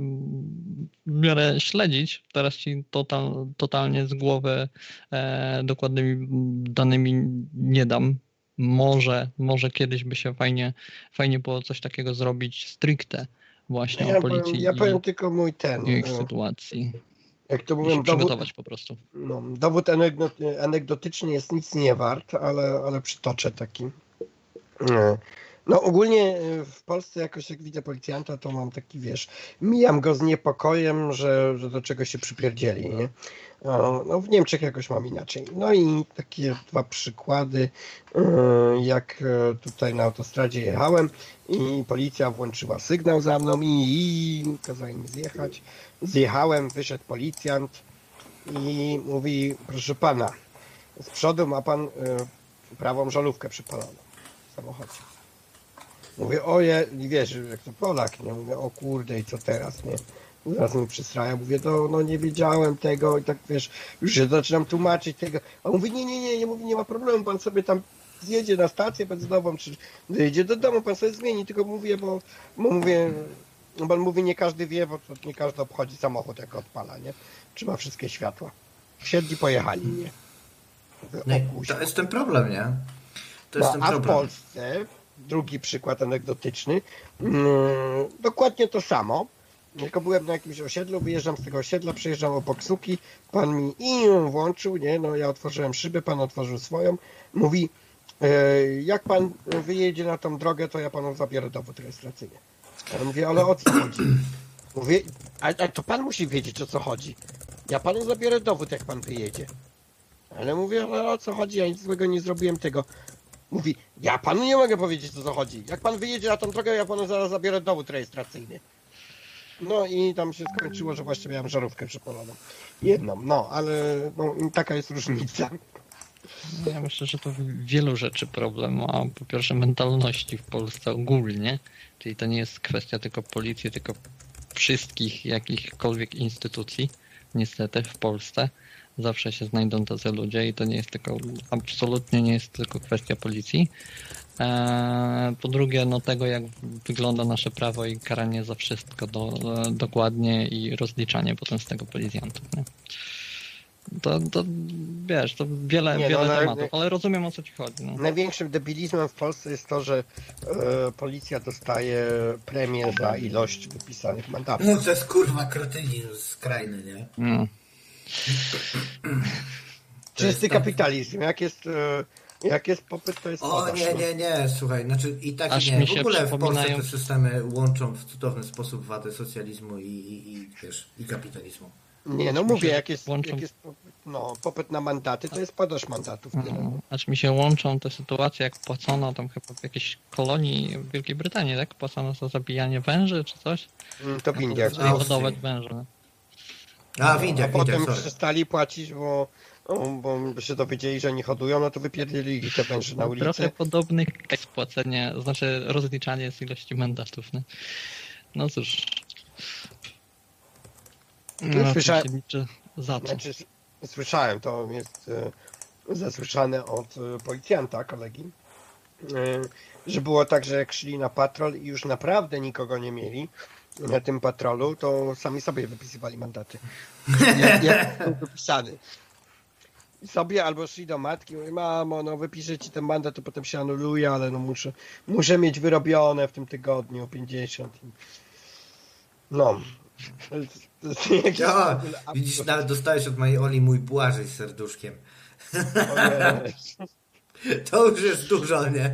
w miarę śledzić. Teraz ci total, totalnie z głowy e, dokładnymi danymi nie dam. Może, może kiedyś by się fajnie, fajnie było coś takiego zrobić stricte właśnie ja o policji powiem, ja i, powiem tylko mój ten, i ich e, sytuacji. jak to I mówią, się dowód, przygotować po prostu. no, dowód anegdot- anegdotyczny jest nic nie wart, ale, ale przytoczę taki. E, No ogólnie w Polsce jakoś jak widzę policjanta, to mam taki, wiesz, mijam go z niepokojem, że, że do czego się przypierdzieli, nie? No w Niemczech jakoś mam inaczej. No i takie dwa przykłady, jak tutaj na autostradzie jechałem i policja włączyła sygnał za mną i, i kazała mi zjechać. Zjechałem, wyszedł policjant i mówi, proszę pana, z przodu ma pan prawą żarówkę przypaloną w samochodzie. Mówię, oje, wiesz, jak to Polak, nie? Mówię, o kurde, i co teraz, nie? Zaraz mi przysraja, mówię, no, no nie wiedziałem tego i tak, wiesz, już się zaczynam tłumaczyć tego. A on mówi, nie, nie, nie, nie, mówi, nie ma problemu, pan sobie tam zjedzie na stację benzynową, czy dojedzie do domu, pan sobie zmieni, tylko mówię, bo, bo mówię, no pan mówi, nie każdy wie, bo to nie każdy obchodzi samochód, jak odpala, nie? Czy ma wszystkie światła. Wsiedli, pojechali, nie? Mówię, No o i kuźwa. to jest ten problem, nie? To jest No, ten a w problem. Polsce, drugi przykład anegdotyczny, mm, dokładnie to samo. Jako byłem na jakimś osiedlu, wyjeżdżam z tego osiedla, przejeżdżam obok suki, pan mi iu włączył, nie, no ja otworzyłem szybę, pan otworzył swoją, mówi, e, jak pan wyjedzie na tą drogę, to ja panu zabiorę dowód rejestracyjny. Ja mówię, ale o co chodzi? Mówię, a, a to pan musi wiedzieć, o co chodzi. Ja panu zabiorę dowód, jak pan wyjedzie. Ale mówię, ale o co chodzi, ja nic złego nie zrobiłem tego. Mówi, ja panu nie mogę powiedzieć, o co chodzi. Jak pan wyjedzie na tą drogę, ja panu zaraz zabiorę dowód rejestracyjny. No i tam się skończyło, że właśnie miałem żarówkę przepaloną. Jedną, no, ale no, taka jest różnica. Ja myślę, że to wielu rzeczy problem ma. Po pierwsze mentalności w Polsce ogólnie, czyli to nie jest kwestia tylko policji, tylko wszystkich jakichkolwiek instytucji, niestety w Polsce. Zawsze się znajdą tacy ludzie i to nie jest tylko, absolutnie nie jest tylko kwestia policji. Po drugie, no tego jak wygląda nasze prawo i karanie za wszystko do, dokładnie i rozliczanie potem z tego policjantów. Nie? To, to wiesz, to wiele, Nie, wiele no, tematów, ale rozumiem, o co ci chodzi. No. Największym debilizmem w Polsce jest to, że e, policja dostaje premię za ilość wypisanych mandatów. No to jest kurwa kretynizm skrajny, nie? No. Czysty kapitalizm. Jak jest, e, jak jest popyt, to jest O podaż. nie, nie, nie, słuchaj, znaczy i tak Aż nie, mi w się ogóle w Polsce przypominają- te systemy łączą w cudowny sposób wadę socjalizmu i, i, i wiesz, i kapitalizmu. Nie, no mówię, jak jest, Włączą- jak jest popyt, no, popyt na mandaty, to jest podaż mandatów. Tyle. No, aż mi się łączą te sytuacje, jak płacono tam chyba w jakiejś kolonii w Wielkiej Brytanii, tak? Płacono za zabijanie węży czy coś? Mm, To w Indiach. A, Żeby hodować węże. No. A, w A Indiach, w potem Indiach, sorry. przestali płacić, bo, no, bo się dowiedzieli, że nie hodują, no to wypierdzielili te węże na No, trochę ulicę. podobny case płacenie, znaczy rozliczanie z ilości mandatów. Nie? No cóż. No, Słyszałem- to się liczy za to. Znaczy, s- słyszałem, to jest e, zasłyszane od e, policjanta, kolegi, e, że było tak, że jak szli na patrol i już naprawdę nikogo nie mieli na tym patrolu, to sami sobie wypisywali mandaty. Jak, jak był wypisany. I sobie albo szli do matki, mówi, mamo, no wypiszę ci ten mandat, to potem się anuluje, ale no muszę, muszę mieć wyrobione w tym tygodniu pięćdziesiąt. No. To jest- to jest jakiś Ja, w ogóle widzisz, absurd. nawet dostałeś od mojej Oli mój błażej z serduszkiem. Ojej. To już jest dużo, nie?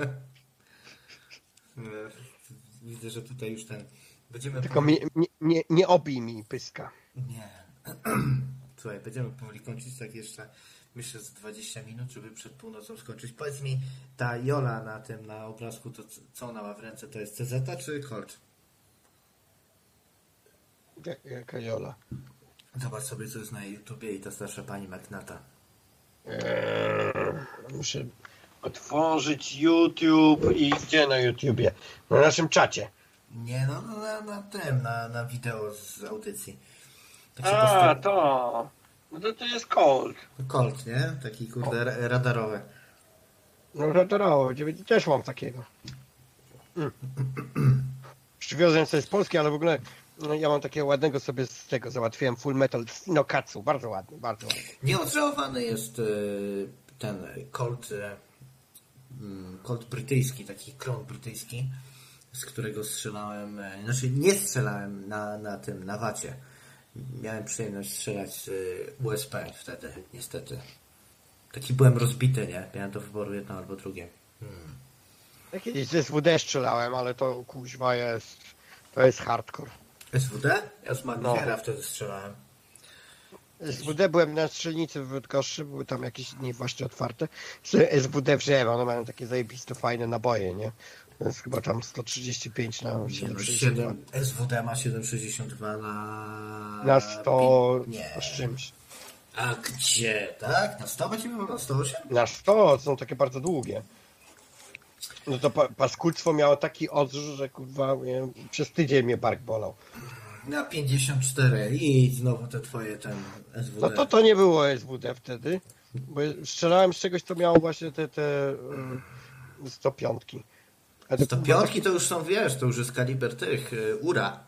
Widzę, że tutaj już ten... Będziemy Tylko mi, nie, nie, nie obij mi pyska. Nie. Słuchaj, będziemy powoli kończyć, tak jeszcze myślę z dwadzieścia minut, żeby przed północą skończyć. Powiedz mi, ta Jola na tym, na obrazku, to c- co ona ma w ręce, to jest C Z czy Colt? Jak- Jaka Jola? Zobacz sobie, co jest na YouTubie i ta starsza pani Magnata. Eee, muszę otworzyć YouTube i gdzie na YouTubie? Na naszym czacie. Nie, no no, na, na tym, na, na wideo z audycji. Tak się A, posta- to. No to to jest Colt. Colt, nie? Taki kurde ra- radarowy. No radarowo, też mam takiego. Mm. Przywiozłem sobie z Polski, ale w ogóle no, ja mam takiego ładnego sobie z tego, załatwiłem Full Metal z Inokatsu. Bardzo ładny, bardzo ładny. Nieodżałowany jest y, ten Colt, y, mm, Colt brytyjski, taki klon brytyjski, z którego strzelałem, y, znaczy nie strzelałem na, na tym, na wacie. Miałem przyjemność strzelać z y, U S P wtedy, niestety. Taki byłem rozbity, nie? Miałem do wyboru jedno albo drugie. Hmm. Ja kiedyś z S W D strzelałem, ale to kuźwa jest, to jest hardcore. S W D? Ja z Magnifiera No. wtedy strzelałem. S W D byłem na strzelnicy w Bydgoszczy, były tam jakieś dni właśnie otwarte. Z S W D wziąłem, one mają takie zajebiste, fajne naboje, nie? To jest chyba tam sto trzydzieści pięć na Nie, no, siedemset sześćdziesiąt dwa. siedem, S W D ma siedem przecinek sześćdziesiąt dwa na... Na sto Nie. z czymś. A gdzie, tak? Na sto będziemy na sto osiem? Na sto, to są takie bardzo długie. No to pa, paskudztwo miało taki odrzuć, że kurwa, nie, przez tydzień mnie bark bolał. Na pięćdziesiąt cztery i znowu te twoje ten S W D. No to to nie było S W D wtedy, bo strzelałem z czegoś, co miało właśnie te, te um, sto pięć. A to sto pięć to już są, wiesz, to już jest kaliber tych, y, Ura.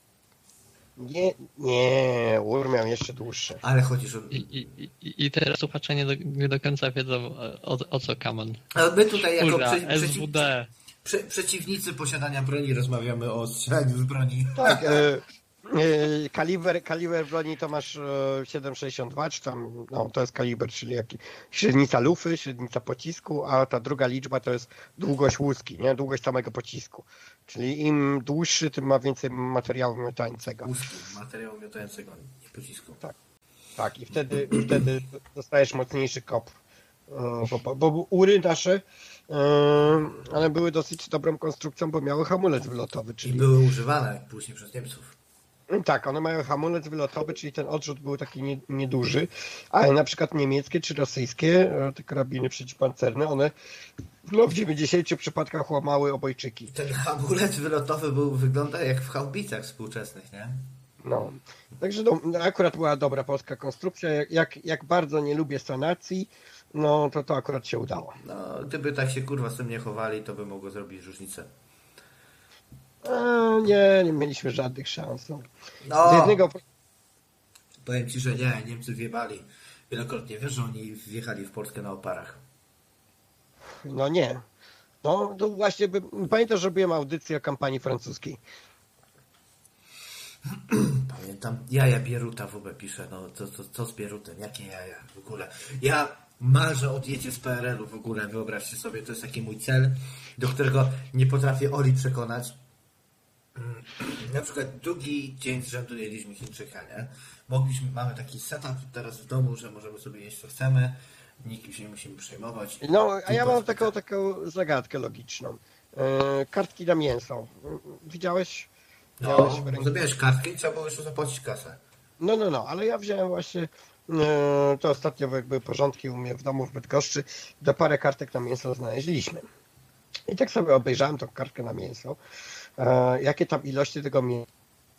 Nie, nie, ur miał jeszcze dłuższe. Ale chodzisz o... I, i, i- I teraz słuchacze nie do, nie do końca wiedzą o, o co Kamen. A my tutaj jako Ura, prze, przeciw, S W D. prze, przeciwnicy posiadania broni rozmawiamy o strzelaniu z broni. Tak, e, Yy, Kaliber, kaliber broni to masz yy, siedem sześćdziesiąt dwa, czy tam, no to jest kaliber, czyli jaki, średnica lufy, średnica pocisku, a ta druga liczba to jest długość łuski, nie? Długość samego pocisku. Czyli im dłuższy, tym ma więcej materiału miotającego. Łuski, materiału miotającego, nie pocisku. Tak, tak i wtedy, wtedy dostajesz mocniejszy kop. Yy, bo, bo ury nasze, yy, one były dosyć dobrą konstrukcją, bo miały hamulec wylotowy, czyli... I były używane później przez Niemców. Tak, one mają hamulec wylotowy, czyli ten odrzut był taki nie, nieduży, ale na przykład niemieckie czy rosyjskie, te karabiny przeciwpancerne, one no, w dziewięćdziesięciu przypadkach łamały obojczyki. Ten hamulec wylotowy był, wygląda jak w haubicach współczesnych, nie? No, także no, akurat była dobra polska konstrukcja, jak, jak bardzo nie lubię sanacji, no to to akurat się udało. No, gdyby tak się kurwa z tym nie chowali, to by mogło zrobić różnicę. A, nie, nie mieliśmy żadnych szans. No. No, Z jednego... powiem Ci, że nie, Niemcy wjebali. Wielokrotnie, wiesz, że oni wjechali w Polskę na oparach. No nie. No to właśnie, by... pamiętasz, że robiłem audycję o kampanii francuskiej. Pamiętam, jaja Bieruta w ogóle pisze, no to, to, to z Bierutem, jakie jaja w ogóle. Ja marzę o odjecie z P R L u w ogóle, wyobraźcie sobie, to jest taki mój cel, do którego nie potrafię Oli przekonać. Na przykład drugi dzień z rzędu jedliśmy Chińczyka, nie? Mogliśmy, mamy taki setup teraz w domu, że możemy sobie jeść co chcemy, nikim się nie musimy przejmować. No, a ja mam taką, taką zagadkę logiczną. Yy, kartki na mięso. Widziałeś? No, zabierałeś kartkę i trzeba było jeszcze zapłacić kasę. No, no, no, ale ja wziąłem właśnie, yy, to ostatnio jak były porządki u mnie w domu w Bydgoszczy, do parę kartek na mięso znaleźliśmy. I tak sobie obejrzałem tą kartkę na mięso. Yy, jakie tam ilości tego mięsa?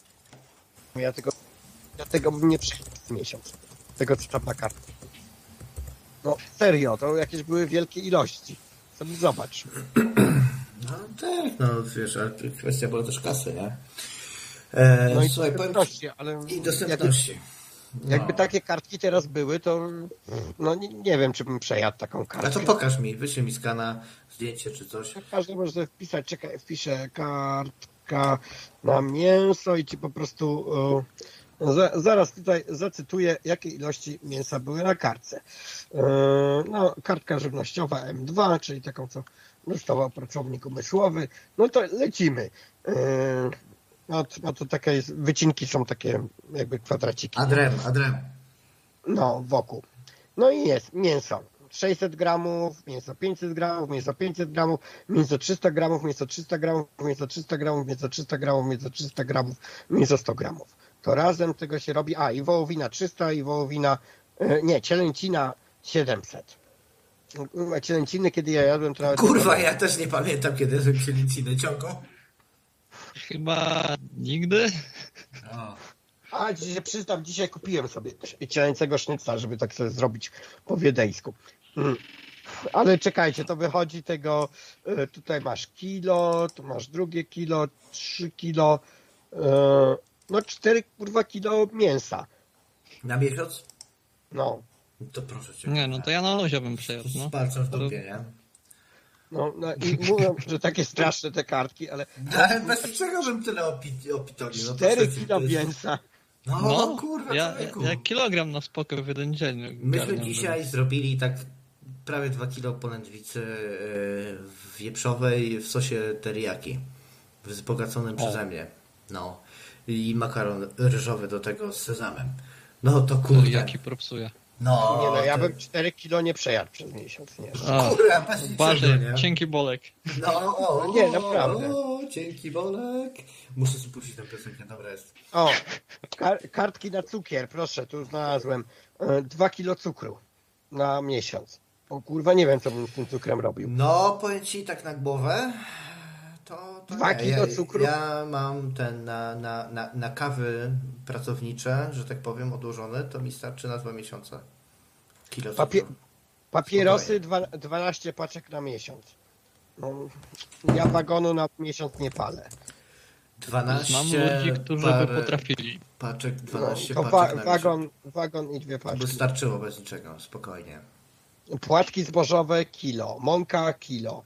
Ja tego, ja tego bym nie przyjął w miesiąc. Tego, co tam na kartce. No, serio, to jakieś były wielkie ilości. Sobie zobacz. No tak, no wiesz, ale kwestia była też kasy, nie? E, No i słuchaj, dostępności, ale i dostępności. Jakby, jakby no. takie kartki teraz były, to no nie, nie wiem, czy bym przejadł taką kartkę. A to pokaż mi, wyślij mi skana, zdjęcie czy coś. Każdy może sobie wpisać, czekaj, wpiszę kartka na mięso i ci po prostu uh, za, zaraz tutaj zacytuję, jakie ilości mięsa były na kartce. Uh, no, kartka żywnościowa M dwa, czyli taką, co dostawał pracownik umysłowy. No to lecimy. Uh, no, to, no to takie jest, wycinki są takie jakby kwadraciki. Adrem, adrem. No, wokół. No i jest mięso. sześćset gramów, mięso pięćset gramów, mięso pięćset gramów, mięso trzysta gramów, mięso trzysta gramów, mięso trzysta gramów, mięso trzysta gramów, mięso trzysta gramów, mięso sto gramów. To razem tego się robi, a i wołowina trzysta i wołowina, nie, cielęcina siedemset. Cielęciny, kiedy ja jadłem, to nawet... Kurwa, ja też nie pamiętam, kiedy jadłem cielęcinę ciągą. Chyba nigdy. O. A, się przyznam, dzisiaj kupiłem sobie cielęcego sznycla, żeby tak sobie zrobić po wiedeńsku. Mm. Ale czekajcie, to wychodzi tego, tutaj masz kilo, tu masz drugie kilo, trzy kilo, no cztery kurwa kilo mięsa. Na miesiąc? No. To proszę cię. Nie, no to ja na luzie bym przejadł, no. Z palcem w dupie, nie? No, no i mówią, że takie straszne te kartki, ale... Ale bez czego bym tyle opi- opitolił? No cztery kilo mięsa. No, No, kurwa, ja, człowieku. ja kilogram na spoko w jeden dzień. Myśmy garniam, dzisiaj więc- zrobili tak prawie dwa kilo polędwicy yy, wieprzowej w sosie teriyaki. Wzbogaconym przeze mnie. No. I makaron ryżowy do tego z sezamem. No to kurde. Teriyaki propsuje. No, Nie no, ja to- bym cztery kilo nie przejadł przez miesiąc, nie. A, Kurwa, bez niczego, Uważaj, nie? cienki bolek. No, o, Nie, naprawdę. O, dzięki Bolek. Muszę sobie puścić tę piosenkę, dobra jest. O, kar- kartki na cukier, proszę, tu znalazłem. E, Dwa kilo cukru na miesiąc. O kurwa, nie wiem, co bym z tym cukrem robił. No, powiem ci tak na głowę, to, to Dwa nie. kilo ja, cukru? Ja mam ten na, na, na, na kawy pracownicze, że tak powiem, odłożone, to mi starczy na dwa miesiące. Kilo cukru. Papie- papierosy dwa, dwanaście paczek na miesiąc. No, ja wagonu na miesiąc nie palę. dwanaście Mam ludzi, którzy parę by potrafili. paczek, No, dwanaście to paczek wa- na miesiąc. wagon, wagon i dwie To by paczki. starczyło bez niczego, spokojnie. Płatki zbożowe kilo, mąka kilo.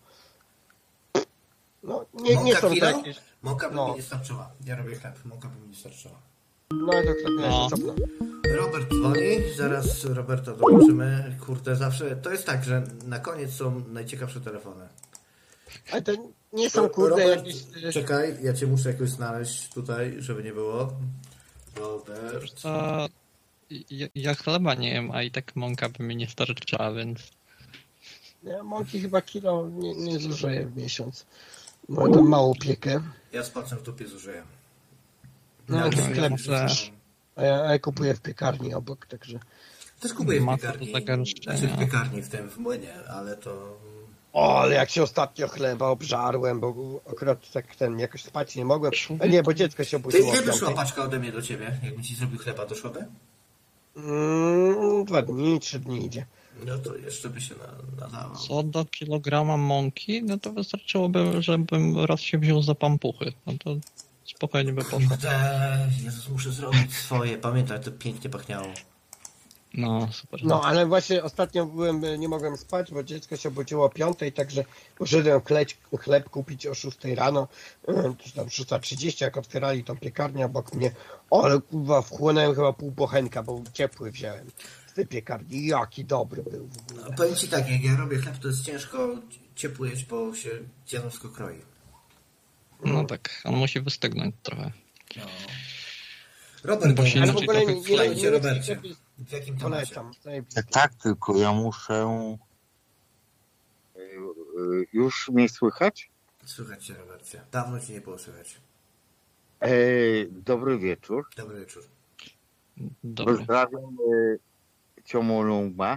No, nie, nie Mąka są to kilo? jakieś... Mąka by No. mi nie starczyła. Ja robię chleb, mąka by mi nie starczyła. No to tak nie No. jest osobno. Robert dzwoni, zaraz Roberta dołączymy. Kurde, zawsze to jest tak, że na koniec są najciekawsze telefony. Ale to nie są kurde Robert, jakieś... czekaj, ja cię muszę jakoś znaleźć tutaj, żeby nie było. Robert. To ja, ja chleba nie jem, a i tak mąka by mi nie starczyła, więc Ja mąki chyba kilo nie, nie zużyję w miesiąc. Bo tam małą piekę. Ja z palcem w dupie zużyję. No, Nawet to nie sklep wiem, też. A ja, a ja kupuję w piekarni obok, także... Też kupuję w Masło do piekarni. zagęszczenia. Znaczy w piekarni, w tym w młynie, ale to... O, ale jak się ostatnio chleba obżarłem, bo akurat tak ten jakoś spać nie mogłem. A nie, bo dziecko się Ty obudziło. ile o by szła piątej. paczka ode mnie do ciebie? Jakbym ci zrobił chleba, to szłaby? Mm, dwa dni, trzy dni idzie. No to jeszcze by się na, nadawał. co do kilograma mąki, no to wystarczyłoby, żebym raz się wziął za pampuchy. No to spokojnie by poszło. Kurde, Jezus, muszę zrobić swoje. Pamiętaj, to pięknie pachniało. No, super. No, ale właśnie ostatnio byłem, nie mogłem spać, bo dziecko się obudziło o piątej, także poszedłem chleć, chleb kupić o szóstej rano, e, czy tam szósta trzydzieści, jak otwierali tą piekarnię obok mnie. O, ale kurwa, wchłonąłem chyba pół bochenka, bo ciepły wziąłem z tej piekarni. Jaki dobry był w ogóle. No, powiem ci tak, jak ja robię chleb, to jest ciężko ciepły jeść, bo się ciężko kroi. No tak, on musi wystygnąć trochę. No. Robert, Bo się Ale w inaczej ogóle trochę nie, nie, Słuchajcie, nie, nie Robercie, w jakim temacie? polecam. zajebisty. Tak, tylko ja muszę... Y, y, Już mnie słychać? Słychać cię, Robercie. Dawno ci nie było słychać. E, Dobry wieczór. Dobry wieczór. Dobry. Pozdrawiam y, Ciomolungma.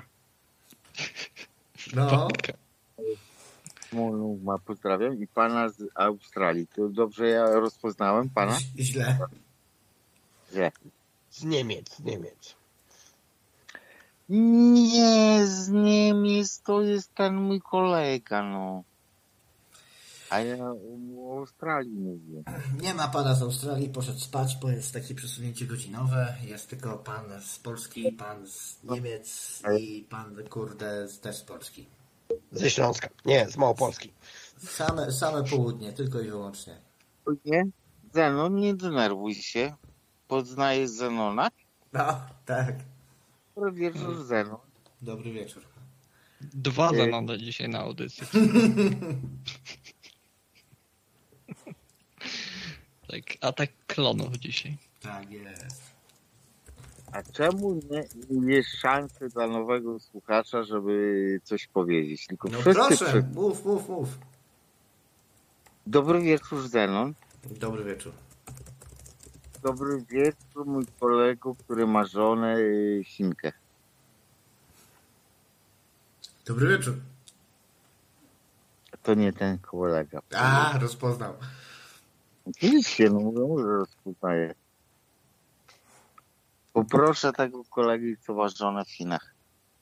No, Ciomolungma pozdrawiam i pana z Australii. To dobrze ja rozpoznałem pana? ź- źle. Że. Z Niemiec, z Niemiec. Nie, z Niemiec to jest ten mój kolega, no. A ja o Australii mówię. Nie ma pana z Australii, poszedł spać, bo jest takie przesunięcie godzinowe. Jest tylko pan z Polski, pan z Niemiec i pan, kurde, z- też z Polski. Ze Śląska. Nie, z Małopolski. Same, same południe, tylko i wyłącznie. Nie? Zenon, nie denerwuj się. Poznajesz Zenona? No, tak. Dobry wieczór, Zenon. Dobry wieczór. Dwa zanądę dzisiaj na audycji. Tak, atak klonów dzisiaj. Tak jest. A czemu nie, nie jest szansy dla nowego słuchacza, żeby coś powiedzieć? Tylko No wszyscy proszę, przy... mów, mów, mów. Dobry wieczór, Zenon. Dobry wieczór. Dobry wieczór, mój kolego, który ma żonę y, Chinkę. Dobry wieczór. To nie ten kolega. A, rozpoznał. Oczywiście, no mówię, że rozpoznaję. Poproszę tego kolegi, co ma żonę w Chinach.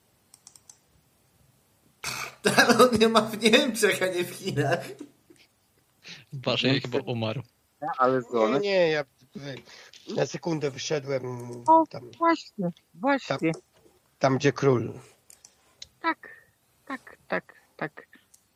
Ale on nie ma w Niemczech, a nie w Chinach. Baszej chyba umarł. Ale Nie, żonę... nie, ja tutaj na sekundę wyszedłem O, tam, właśnie, właśnie. tam gdzie król. Tak, tak, tak, tak.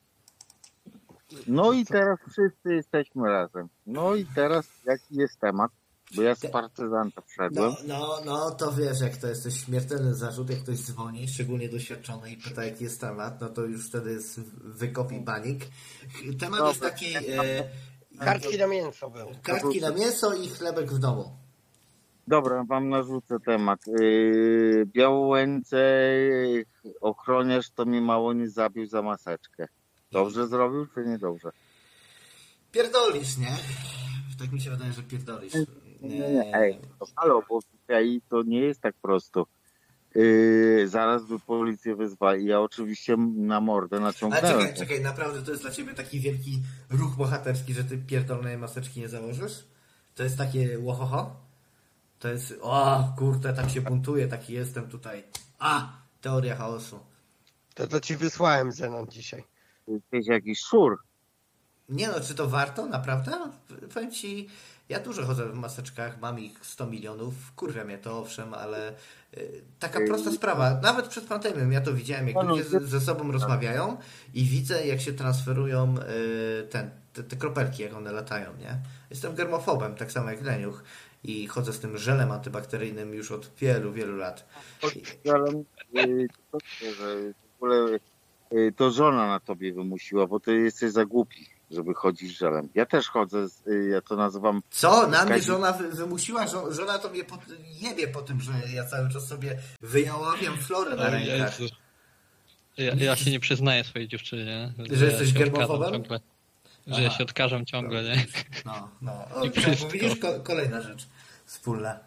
No i teraz wszyscy jesteśmy razem. No i teraz jaki jest temat? Bo ja z partyzanta wszedłem. No, no, no, to wiesz, jak to jest coś śmiertelny zarzut, jak ktoś dzwoni, szczególnie doświadczony i pyta, jaki jest temat, no to już wtedy jest wykop i banik. Temat Dobra. jest taki... E, Kartki na mięso były. kartki na mięso i chlebek w domu. Dobra, wam narzucę temat. Yy, Białołęce yy, ochroniarz to mi mało nie zabił za maseczkę. Dobrze zrobił, czy nie dobrze? Pierdolisz, nie? Tak mi się wydaje, że pierdolisz. Nie, nie, ej, to halo, bo tutaj to nie jest tak prosto. Yy, zaraz by policję wezwali. Ja oczywiście na mordę Ale naciągnąłem. czekaj, czekaj, naprawdę to jest dla ciebie taki wielki ruch bohaterski, że ty pierdolnej maseczki nie założysz? To jest takie łohoho? To jest, o kurde, tak się buntuje, taki jestem tutaj. A, teoria chaosu. To to ci wysłałem Zenon dzisiaj. Jesteś jakiś szur. Nie no, czy to warto? Naprawdę? Powiem ci, ja dużo chodzę w maseczkach, mam ich sto milionów, kurwa mnie to owszem, ale y, taka prosta sprawa. Nawet przed pandemią ja to widziałem, jak ludzie z, ze sobą rozmawiają i widzę, jak się transferują y, ten, te, te kropelki, jak one latają, nie? Jestem germofobem, tak samo jak Leniuch. i chodzę z tym żelem antybakteryjnym już od wielu, wielu lat. Ale y, to, że w ogóle y, to żona na tobie wymusiła, bo ty jesteś za głupi, żeby chodzić żelem. Ja też chodzę, z, y, ja to nazywam... Co? Na mnie Kazi- żona wy- wymusiła? Żo- Żona to mnie po, jebie po tym, że ja cały czas sobie wyjaławiam florę na O rękach. Jezu. Ja, ja się nie przyznaję swojej dziewczynie. Że jesteś ja się germofobem? odkażam ciągle. Że ja Aha. się odkażam ciągle, nie? No, no. O, I tak, wszystko. widzisz, ko- kolejna rzecz wspólna.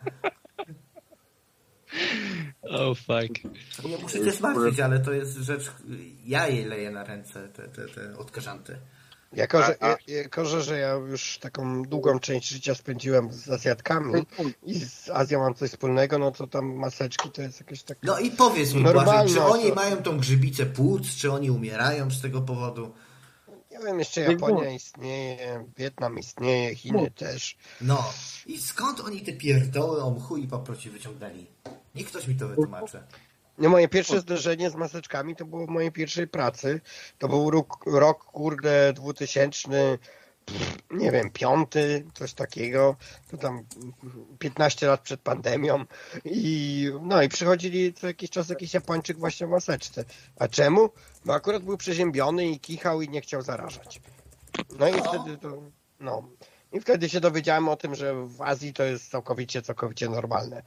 Oh fuck. Nie muszę cię zmartwić, ale to jest rzecz, ja jej leję na ręce, te, te, te odkażanty. Jako że, A- a- jako, że, że ja już taką długą część życia spędziłem z Azjatkami i z Azją mam coś wspólnego, no to tam maseczki to jest jakieś takie... No i powiedz mi, Normalność, Błażej, czy oni to- mają tą grzybicę płuc, czy oni umierają z tego powodu? Nie wiem, jeszcze Japonia istnieje, Wietnam istnieje, Chiny też. No. I skąd oni te pierdoły o mchu i paproci wyciągnęli? Niech ktoś mi to wytłumaczy. No moje pierwsze zderzenie z maseczkami to było w mojej pierwszej pracy. To był rok, rok kurde, dwutysięczny, pff, nie wiem, piąty, coś takiego. To tam piętnaście lat przed pandemią. I no i przychodzili co jakiś czas jakiś Japończyk właśnie w maseczce. A czemu? Bo akurat był przeziębiony i kichał i nie chciał zarażać. No i wtedy to, no. I wtedy się dowiedziałem o tym, że w Azji to jest całkowicie, całkowicie normalne.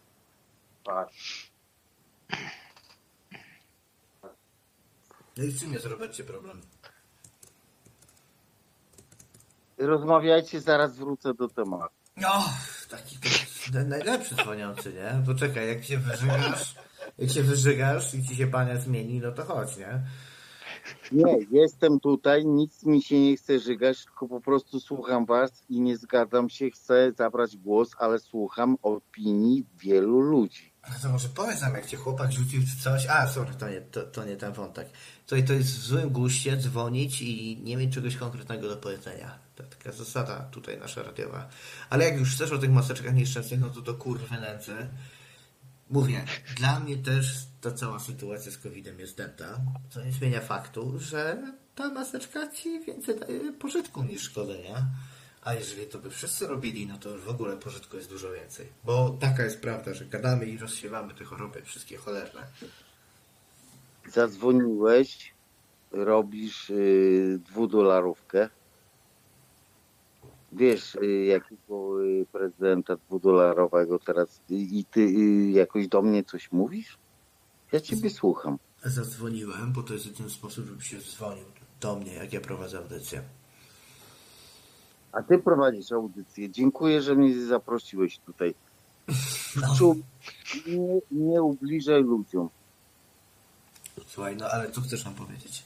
No i w czym jest, Robercie, problem? Rozmawiajcie, zaraz wrócę do tematu. No, taki to jest najlepszy dzwoniący, nie? Poczekaj, jak się wyżygasz, jak się wyżygasz i ci się pania zmieni, no to chodź, nie? Nie, jestem tutaj, nic mi się nie chce żygać, tylko po prostu słucham was i nie zgadzam się, chcę zabrać głos, ale słucham opinii wielu ludzi. Ale to może powiedz nam, jak cię chłopak rzucił czy coś. A, sorry, to nie, to, to nie ten wątek. To, to jest w złym guście dzwonić i nie mieć czegoś konkretnego do powiedzenia. To taka zasada tutaj nasza radiowa. Ale jak już chcesz o tych maseczkach nieszczęsnych, no to do kurwy nędzy. Mówię, dla mnie też ta cała sytuacja z kowidem jest dęta, co nie zmienia faktu, że ta maseczka ci więcej daje pożytku niż szkody, nie? A jeżeli to by wszyscy robili, no to już w ogóle pożytku jest dużo więcej. Bo taka jest prawda, że gadamy i rozsiewamy te choroby wszystkie cholerne. Zadzwoniłeś, robisz y, dwudolarówkę. Wiesz, y, jakiego y, prezydenta dwudolarowego teraz y, i ty y, jakoś do mnie coś mówisz? Ja ciebie słucham. Zadzwoniłem, bo to jest jeden sposób, żeby się dzwonił do mnie, jak ja prowadzę audycję. A ty prowadzisz audycję. Dziękuję, że mnie zaprosiłeś tutaj. No. Czu- Nie, nie ubliżaj ludziom. Słuchaj, no ale co chcesz nam powiedzieć?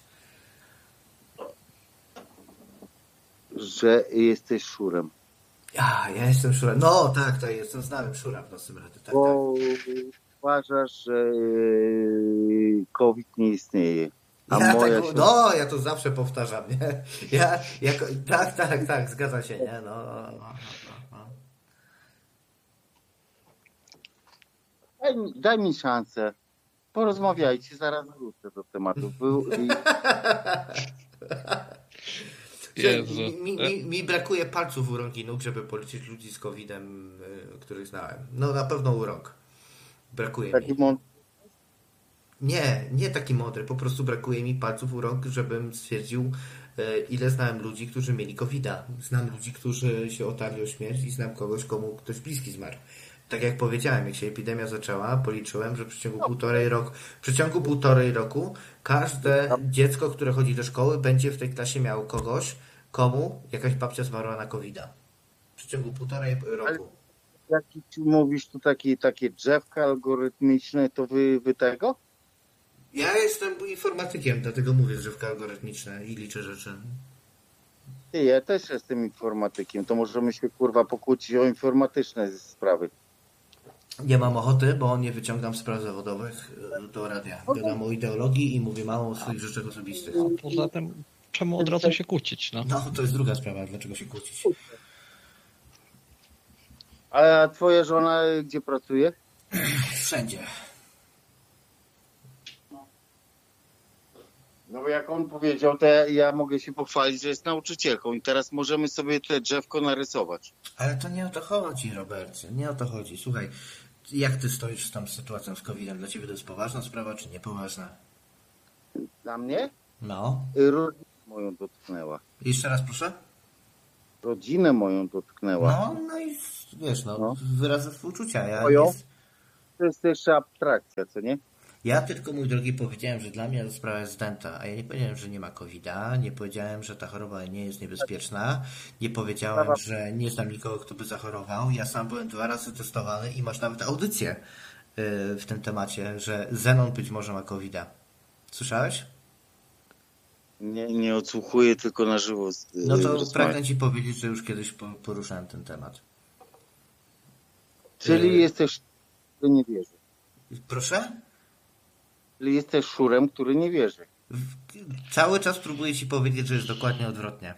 Że jesteś szurem. Ja, ja jestem szurem. No tak, tak, jestem znanym szurem w nocnym rady. Tak, Bo uważasz, że y, COVID nie istnieje. A ja moja tak, się... no, ja to zawsze powtarzam, nie? Ja, jako, tak, tak, tak, zgadza się, nie? No, no, no, no, no. Daj, mi, daj mi szansę. Porozmawiajcie, zaraz wrócę do tematu. Był, i... Jezu. Mi, mi, mi brakuje palców u rąk i nóg, żeby policzyć ludzi z kowidem, y, których znałem. No na pewno u rąk. Brakuje Taki mi. mąd... Nie, nie taki mądry. Po prostu brakuje mi palców u rąk, żebym stwierdził, y, ile znałem ludzi, którzy mieli kowida. Znam ludzi, którzy się otarli o śmierć i znam kogoś, komu ktoś bliski zmarł. Tak jak powiedziałem, jak się epidemia zaczęła, policzyłem, że w przeciągu półtorej roku, w przeciągu półtorej roku każde dziecko, które chodzi do szkoły, będzie w tej klasie miało kogoś, komu jakaś babcia zmarła na kowida. W przeciągu półtorej roku. Jak ci mówisz tu takie, takie drzewka algorytmiczne, to wy, wy tego? Ja jestem informatykiem, dlatego mówię drzewka algorytmiczne i liczę rzeczy. Ty, ja też jestem informatykiem, to możemy się kurwa pokłócić o informatyczne sprawy. Nie mam ochoty, bo nie wyciągam spraw zawodowych do radia. Gadam o ideologii i mówię mało o swoich rzeczach osobistych. A poza tym, czemu od razu się kłócić, no? No, to jest druga sprawa, dlaczego się kłócić. A twoja żona gdzie pracuje? Wszędzie. No bo jak on powiedział, to ja, ja mogę się pochwalić, że jest nauczycielką i teraz możemy sobie te drzewko narysować. Ale to nie o to chodzi, Robercie, nie o to chodzi. Słuchaj, jak ty stoisz z tą sytuacją z kowidem? Dla ciebie to jest poważna sprawa, czy niepoważna? Dla mnie? No. Rodzinę moją dotknęła. Jeszcze raz proszę? Rodzinę moją dotknęła. No, no i wiesz, no, No. wyrazy współczucia. Ja, Moją? jest... To jest jeszcze abstrakcja, co nie? ja tylko, mój drogi, powiedziałem, że dla mnie ta sprawa jest zdęta, a ja nie powiedziałem, że nie ma kowida, nie powiedziałem, że ta choroba nie jest niebezpieczna, nie powiedziałem, że nie znam nikogo, kto by zachorował. Ja sam byłem dwa razy testowany i masz nawet audycję yy, w tym temacie, że Zenon być może ma kowida. Słyszałeś? Nie, nie odsłuchuję, tylko na żywo. z- No to rozmawiam. pragnę ci powiedzieć, że już kiedyś po- poruszałem ten temat. Czyli Yy, jesteś, który nie wierzy. Proszę? Czyli jesteś szurem, który nie wierzy. W- Cały czas próbuję ci powiedzieć, że jest dokładnie odwrotnie.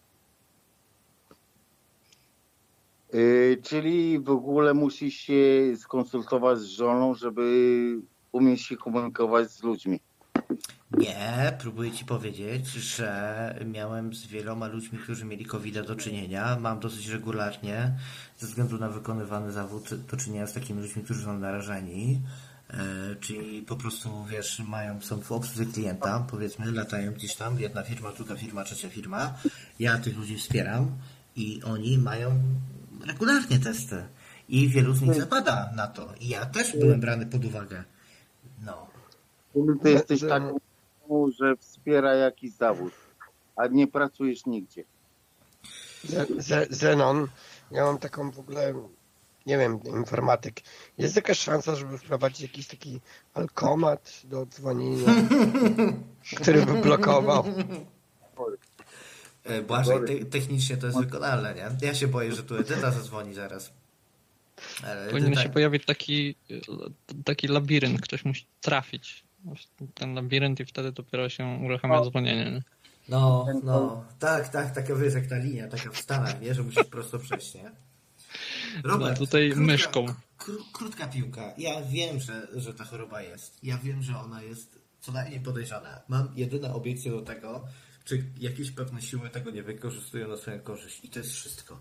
Yy, czyli w ogóle musisz się skonsultować z żoną, żeby umieć się komunikować z ludźmi. Nie, próbuję ci powiedzieć, że miałem z wieloma ludźmi, którzy mieli kowida do czynienia. Mam dosyć regularnie, ze względu na wykonywany zawód, do czynienia z takimi ludźmi, którzy są narażeni. E, czyli po prostu, wiesz, mają, są w obsłudze klienta, powiedzmy, latają gdzieś tam, jedna firma, druga firma, trzecia firma. Ja tych ludzi wspieram i oni mają regularnie testy. I wielu z nich zapada na to. I ja też byłem brany pod uwagę. No. Czyli ty jesteś Ze- taką, że wspiera jakiś zawód, a nie pracujesz nigdzie. Ze- Ze- Zenon, ja mam taką w ogóle, nie wiem, informatyk. Jest jakaś szansa, żeby wprowadzić jakiś taki alkomat do dzwonienia, który by blokował? E, Błażej, te, technicznie to jest wykonalne, nie? Ja się boję, że tu Edyta zadzwoni zaraz. Ale Powinien Edyta- się pojawić taki, taki labirynt, ktoś musi trafić w ten labirynt i wtedy dopiero się uruchamia dzwonienie. nie? No, no, tak, tak, taka wiesz, jak ta linia, taka w Stanach, nie? Że musisz prosto przejść, nie? No, tutaj myszką. Kró, krótka piłka. Ja wiem, że, że ta choroba jest. Ja wiem, że ona jest co najmniej podejrzana. Mam jedyne obiekcje do tego, czy jakieś pewne siły tego nie wykorzystują na swoją korzyść. I to jest wszystko.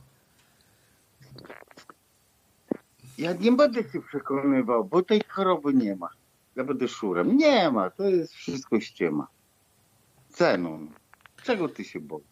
Ja nie będę się przekonywał, bo tej choroby nie ma. Ja będę szurem. Nie ma, to jest wszystko ściema. Zenon, czego ty się boisz?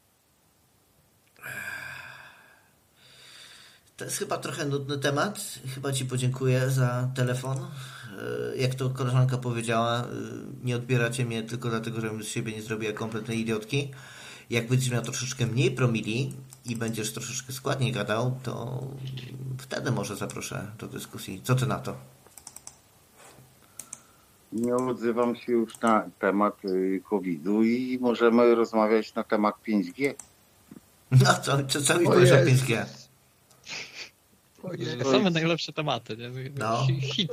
To jest chyba trochę nudny temat. Chyba ci podziękuję za telefon. E, Jak to koleżanka powiedziała, e, nie odbieracie mnie tylko dlatego, żebym z siebie nie zrobiła kompletnej idiotki. Jak będziesz miał troszeczkę mniej promili i będziesz troszeczkę składniej gadał, to wtedy może zaproszę do dyskusji. Co ty na to? Nie odzywam się już na temat y, kowida i możemy rozmawiać na temat pięć G. No co, co, co mi O powiesz o Jezus. pięć G? Ojej. Same najlepsze tematy, nie? No. Hi- Hity.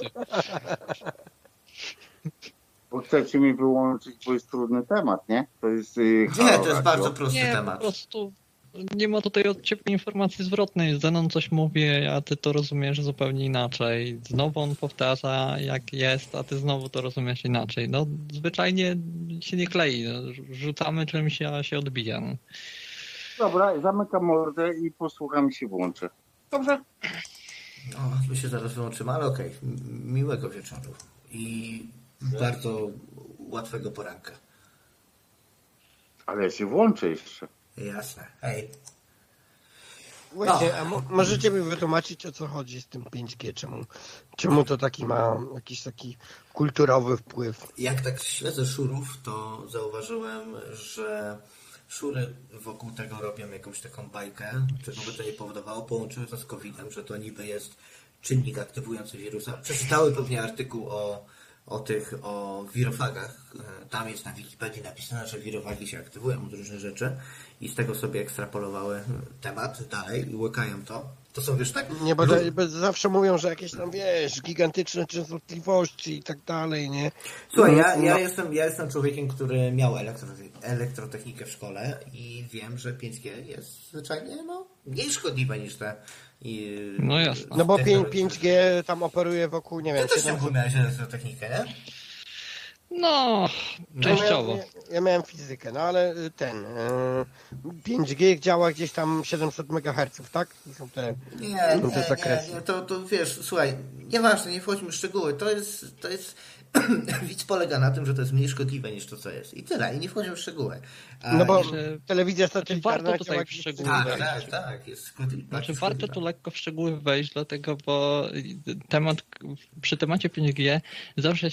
Bo chcecie mi wyłączyć, bo jest trudny temat, nie? To jest y, Nie, halo to jest radio. bardzo prosty Nie, po temat. prostu nie ma tutaj od ciebie informacji zwrotnej. Zenon coś mówi, a ty to rozumiesz zupełnie inaczej. Znowu on powtarza jak jest, a ty znowu to rozumiesz inaczej. No zwyczajnie się nie klei. No, rzucamy czymś, a się odbija. No. Dobra, zamykam mordę i posłucham i się włączę. Dobrze? No, my się zaraz wyłączymy, ale okej. M- Miłego wieczoru. I bardzo łatwego poranka. Ale ja się włączę jeszcze. Jasne. Hej. Właśnie, a mo- możecie mi wytłumaczyć, o co chodzi z tym pięć G? Czemu, czemu to taki ma jakiś taki kulturowy wpływ? Jak tak śledzę szurów, to zauważyłem, że szury wokół tego robią jakąś taką bajkę, czego by to nie powodowało. Połączyły to z kowidem, że to niby jest czynnik aktywujący wirusa. Przeczytały pewnie artykuł o, o tych, o wirofagach. Tam jest na Wikipedii napisane, że wirofagi się aktywują od różnych rzeczy i z tego sobie ekstrapolowały temat dalej i łykają to. To są, wiesz, tak? Nie, bo, to, bo zawsze mówią, że jakieś tam, wiesz, gigantyczne częstotliwości i tak dalej, nie? Słuchaj, ja, No. ja, jestem, ja jestem człowiekiem, który miał elektro, elektrotechnikę w szkole i wiem, że pięć G jest zwyczajnie no, mniej szkodliwe niż te. I, No jasne. No bo technologie. pięć G tam operuje wokół, nie wiem, Ty też siedemset ciągle miałeś elektrotechnikę, nie? No, częściowo. No, ja, ja miałem fizykę, no ale ten y, pięć G działa gdzieś tam siedemset megaherców, tak? I są te, Nie, są te nie, zakresy. nie, nie, to, to wiesz, słuchaj, nieważne, nie wchodźmy w szczegóły, to jest, to jest, widz polega na tym, że to jest mniej szkodliwe niż to, co jest. I tyle, i nie wchodzimy w szczegóły. A No bo że- telewizja Znaczy, satelitarna warto tutaj działa w gdzieś- szczegóły tak, wejść. tak, tak, jest szkodliwe. Znaczy warto tu lekko w szczegóły wejść, dlatego, bo temat, przy temacie pięć G zawsze